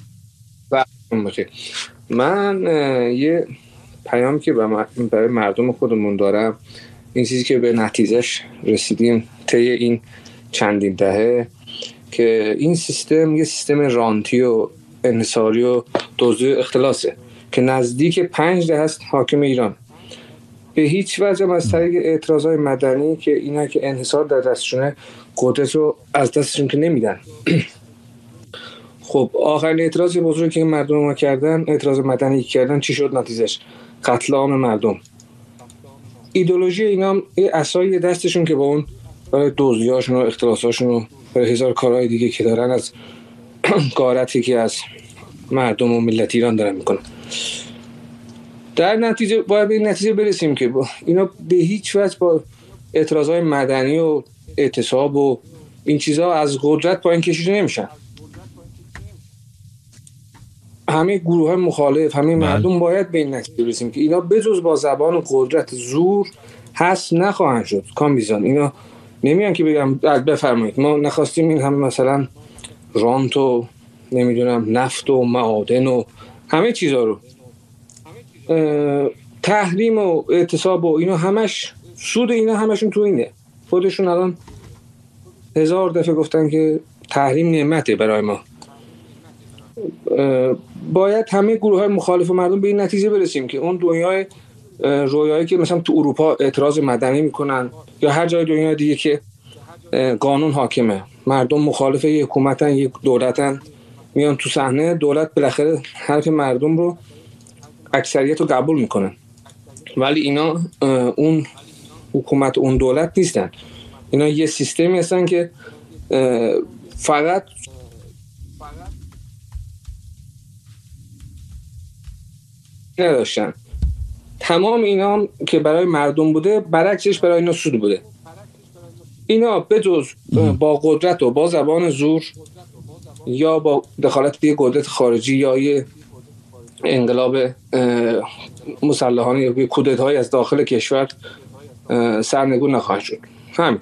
Speaker 11: من یه پیامی که برای مردم خودمون دارم، این چیزی که به نتیجهش رسیدیم طی این چندین دهه که این سیستم یه سیستم رانتی و انحصاری و دزدی و اختلاسه که نزدیک پنج دهه است حاکم ایران. به هیچ وجه از طریق اعتراضای مدنی که اینا که انحصار در دستشونه قدرت رو از دستشون که نمیدن. خب آخرین اعتراض بزرگی که مردم ما کردن، اعتراض مدنی کردن، چی شد نتیجهش؟ قتل عام مردم. ایدئولوژی اینا هم یه عصای دستشون که با اون برای دزدیاشون و اختلاساشون و برای هزار کارهای دیگه که دارن از غارتی که از مردم و ملت ایران دارن میکنن. در نتیجه باید به این نتیجه برسیم که با اینا به هیچ وجه با اعتراضهای مدنی و اعتصاب و این چیزها از قدرت پایین کشیده نمیشن. همه گروه های مخالف، همه مردم باید به این نتیجه برسیم که اینا بجز با زبان و قدرت زور هست نخواهند شد. کامبیزان اینا نمیان که بگم بفرمایید ما نخواستیم این همه مثلا رانت و نمیدونم نفت و معادن و همه چیزا رو تحریم و اعتصاب و اینا همش سود اینا همشون تو اینه. خودشون الان هزار دفعه گفتن که تحریم نعمته برای ما. باید همه گروه های مخالف و مردم به این نتیجه برسیم که اون دنیای رویایی که مثلا تو اروپا اعتراض مدنی میکنن یا هر جای دنیا دیگه که قانون حاکمه، مردم مخالف یک حکومتن یک دولتن، میان تو صحنه، دولت بالاخره حرف مردم رو اکثریت رو قبول میکنن. ولی اینا اون حکومت اون دولت نیستن. اینا یه سیستمی هستن که فقط نداشتن. تمام اینا هم که برای مردم بوده برعکسش برای اینا سود بوده. اینا بجز با قدرت و با زبان زور یا با دخالت یه قدرت خارجی یا یه انقلاب مسلحانه یا یه کودتایی از داخل کشور سرنگون نخواهد شد. همین.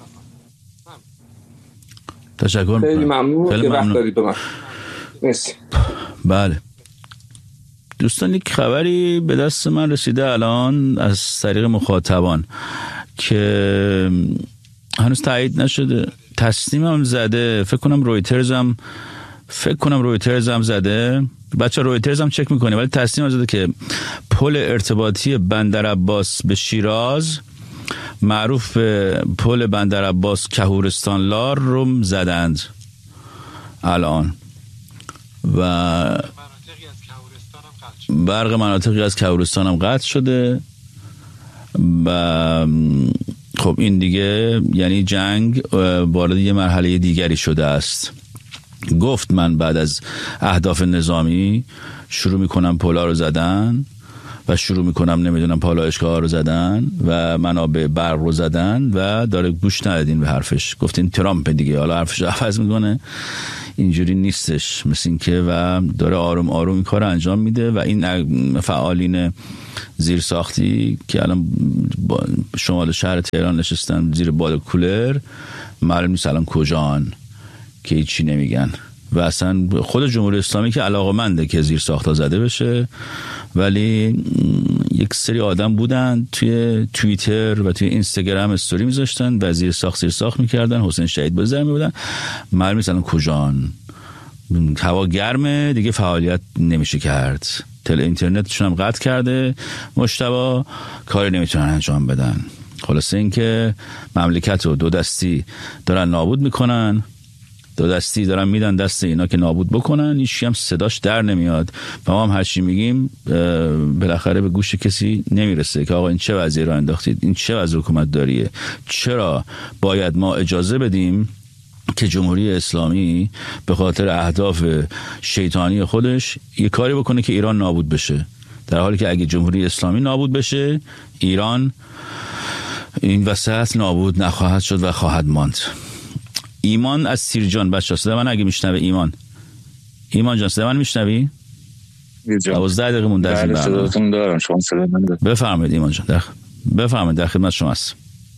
Speaker 2: تشکر.
Speaker 11: خیلی ممنون که وقت دارید به من. مرسی.
Speaker 2: بله دوستان، یک خبری به دست من رسیده الان از طریق مخاطبان که هنوز تایید نشده، تصمیم هم زده، فکر کنم رویترز هم فکر کنم رویترز هم زده، بچه رویترز هم چک میکنه، ولی تصمیم هم زده که پل ارتباطی بندر عباس به شیراز، معروف به پل بندر عباس کهورستان لار رو زدند الان و برق مناطقی از کهورستان هم قطع شده و خب این دیگه یعنی جنگ وارد یه مرحله دیگری شده است. گفت من بعد از اهداف نظامی شروع میکنم پولا رو زدن و شروع میکنم نمیدونم پالایشگاه ها رو زدن و منابع برق رو زدن و داره گوش ندادین به حرفش. گفتین ترامپ دیگه حالا حرفش عوض میکنه. اینجوری نیستش، مثل این که و داره آروم آروم این کار انجام میده و این فعالین زیر ساختی که الان شمال شهر تهران نشستن زیر باد کولر، معلوم نیست الان کجان که هیچی نمیگن و اصلا خود جمهوری اسلامی که علاقه‌منده که زیر ساخت‌ها زده بشه، ولی یک سری آدم بودن توی توییتر و توی اینستاگرام استوری میذاشتن و زیر ساخت زیر ساخت میکردن، حسین شهید بزرگ میبودن، معلوم نیست الان کجان. هوا گرمه دیگه، فعالیت نمیشه کرد، تل اینترنتشون هم قطع کرده، مجتبی کاری نمیتونن انجام بدن. خلاصه این که مملکت رو دو دستی دارن نابود میکنن، دو دستی دارن میدن دست اینا که نابود بکنن، هیچ هم صداش در نمیاد و ما هم هر چی میگیم بالاخره به گوش کسی نمیرسه که آقا این چه وضعی رو انداختید، این چه وضع حکومت داریه، چرا باید ما اجازه بدیم که جمهوری اسلامی به خاطر اهداف شیطانی خودش یه کاری بکنه که ایران نابود بشه، در حالی که اگه جمهوری اسلامی نابود بشه ایران این وسط نابود نخواهد شد و خواهد ماند. ایمان از سیرجان، بچه صدا من اگه میشنوه، ایمان ایمان جان صدا من میشنوی؟ دوازده دقیقه مونده از این برنامه.
Speaker 16: صداتون دارم، شما صدا من دارم.
Speaker 2: بفرمایید ایمان جان، در بفرمایید، در خدمت شما هستم.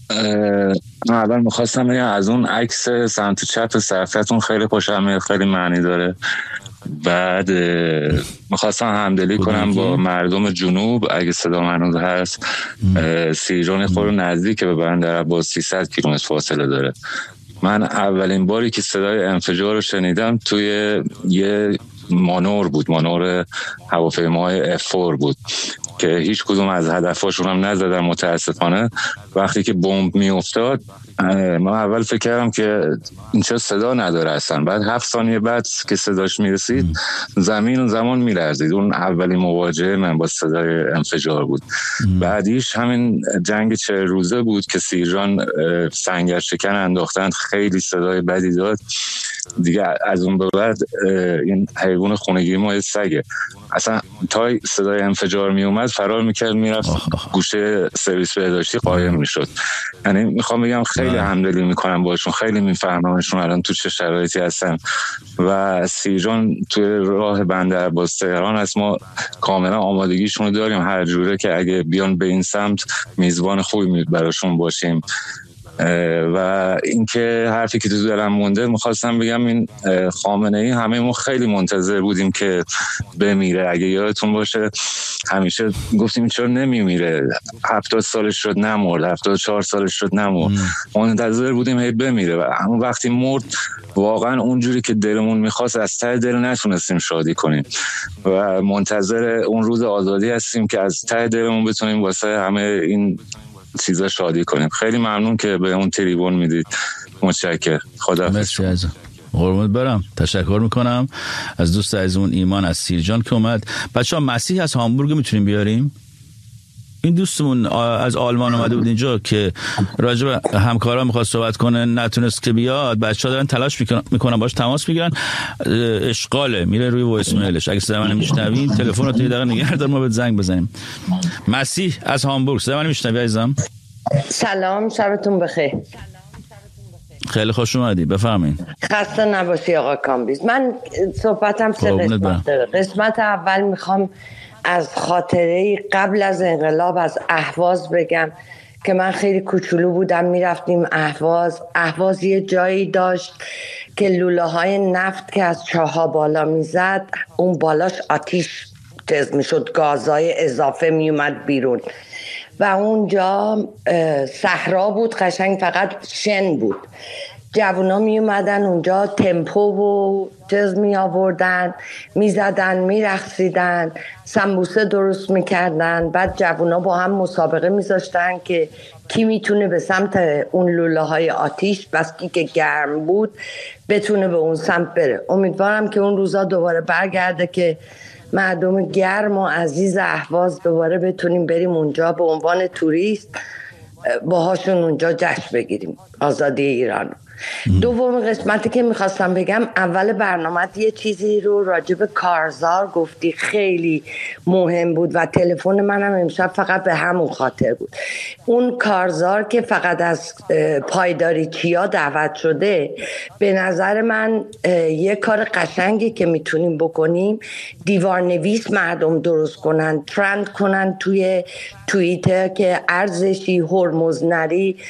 Speaker 16: من اول میخواستم بگم از اون عکس سمت چپ صفحتون خیلی خوشم میاد، خیلی معنی داره. بعد میخواستم همدلی کنم با مردم جنوب، اگه صدا من هست. سیرجان خور نزدیک به بندر با سیصد کیلومتر فاصله داره. من اولین باری که صدای انفجار رو شنیدم توی یه مانور بود، مانور هواپیمای اف فور بود که هیچ کدوم از هدفاشون هم نزدن متاسفانه. وقتی که بمب می افتاد من اول فکر کردم که این چه صدا نداره اصلا. بعد هفت ثانیه بعد که صداش میرسید زمین و زمان میلرزید. اون اولین مواجهه من با صدای انفجار بود. بعدیش همین جنگ چه روزه بود که سیرجان سنگر شکن انداختن، خیلی صدای بدی داد دیگه. از اون به بعد این حیوان خونگی ما سگه، اصلا تا صدای انفجار می اومد فرار میکرد میرفت گوشه سرویس بهداشتی قایم میشد. یعنی میخوام بگم خیلی همدلی میکنم باشون، خیلی میفهممشون الان تو چه شرایطی هستن. و سیرجان توی راه بندرعباس تهران هست، ما کاملا آمادگیشون رو داریم هر جوره که اگه بیان به این سمت میزبان خوبی براشون باشیم. و اینکه حرفی که تو دلم مونده میخواستم بگم، این خامنه ای همه ما خیلی منتظر بودیم که بمیره. اگه یادتون باشه همیشه گفتیم چرا نمیمیره، هفتاد سالش شد نمرد، هفتاد و چهار سالش شد نمرد، منتظر بودیم هی بمیره. و همون وقتی مرد واقعا اونجوری که دلمون میخواست از ته دل نتونستیم شادی کنیم و منتظر اون روز آزادی هستیم که از ته دلمون بتونیم واسه همه این چیزا شادی کنیم. خیلی ممنون که به اون تریبون میدید. متشکرم. خداحافظ.
Speaker 2: قربونت برم، تشکر میکنم از دوست عزیزمون ایمان از سیرجان که اومد. بچه‌ها مسیح از هامبورگ میتونیم بیاریم؟ این دوستمون از آلمان اومده بود اینجا که راجع به همکارا میخواد صحبت کنه، نتونست که بیاد. بچه‌ها دارن تلاش میکنن باش تماس میگیرن، اشغاله، میره روی وایس میلش. اگه صدا منو میشنوین تلفن رو یه دقیقه نگه دار، ما بهت زنگ بزنیم. مسیح از هامبورگ، صدا منو میشنوی عزیزم؟
Speaker 17: سلام، شبتون بخیر.
Speaker 2: خیلی خوش اومدی، بفرمایید.
Speaker 17: خسته نباشی آقا کامبیز. من صحبتم سه قسمت داره. قسمت اول میخوام از خاطره قبل از انقلاب از اهواز بگم که من خیلی کوچولو بودم، میرفتیم اهواز. اهواز یه جایی داشت که لوله های نفت که از چاها بالا میزد، اون بالاش آتیش تز میشد، گازهای اضافه میومد بیرون و اونجا صحرا بود، قشنگ فقط شن بود. جوونا می اومدن اونجا تمپو و جز می آوردن، می زدن، می رقصیدن، سمبوسه درست می کردن. بعد جوونا با هم مسابقه می زاشتن که کی می تونه به سمت اون لوله های آتیش، بسکی که گرم بود، بتونه به اون سمت بره. امیدوارم که اون روزا دوباره برگرده که مردم گرم و عزیز اهواز دوباره بتونیم بریم اونجا به عنوان توریست باهاشون اونجا جشن بگیریم آزادی ایران. دوم قسمتی که میخواستم بگم، اول برنامه یه چیزی رو راجع به کارزار گفتی، خیلی مهم بود و تلفن منم امشب فقط به همون خاطر بود. اون کارزار که فقط از پایداری چیا دعوت شده، به نظر من یه کار قشنگی که میتونیم بکنیم، دیوارنویس مردم درست کنن، ترند کنن توی توییتر که ارزشی، هرمز نری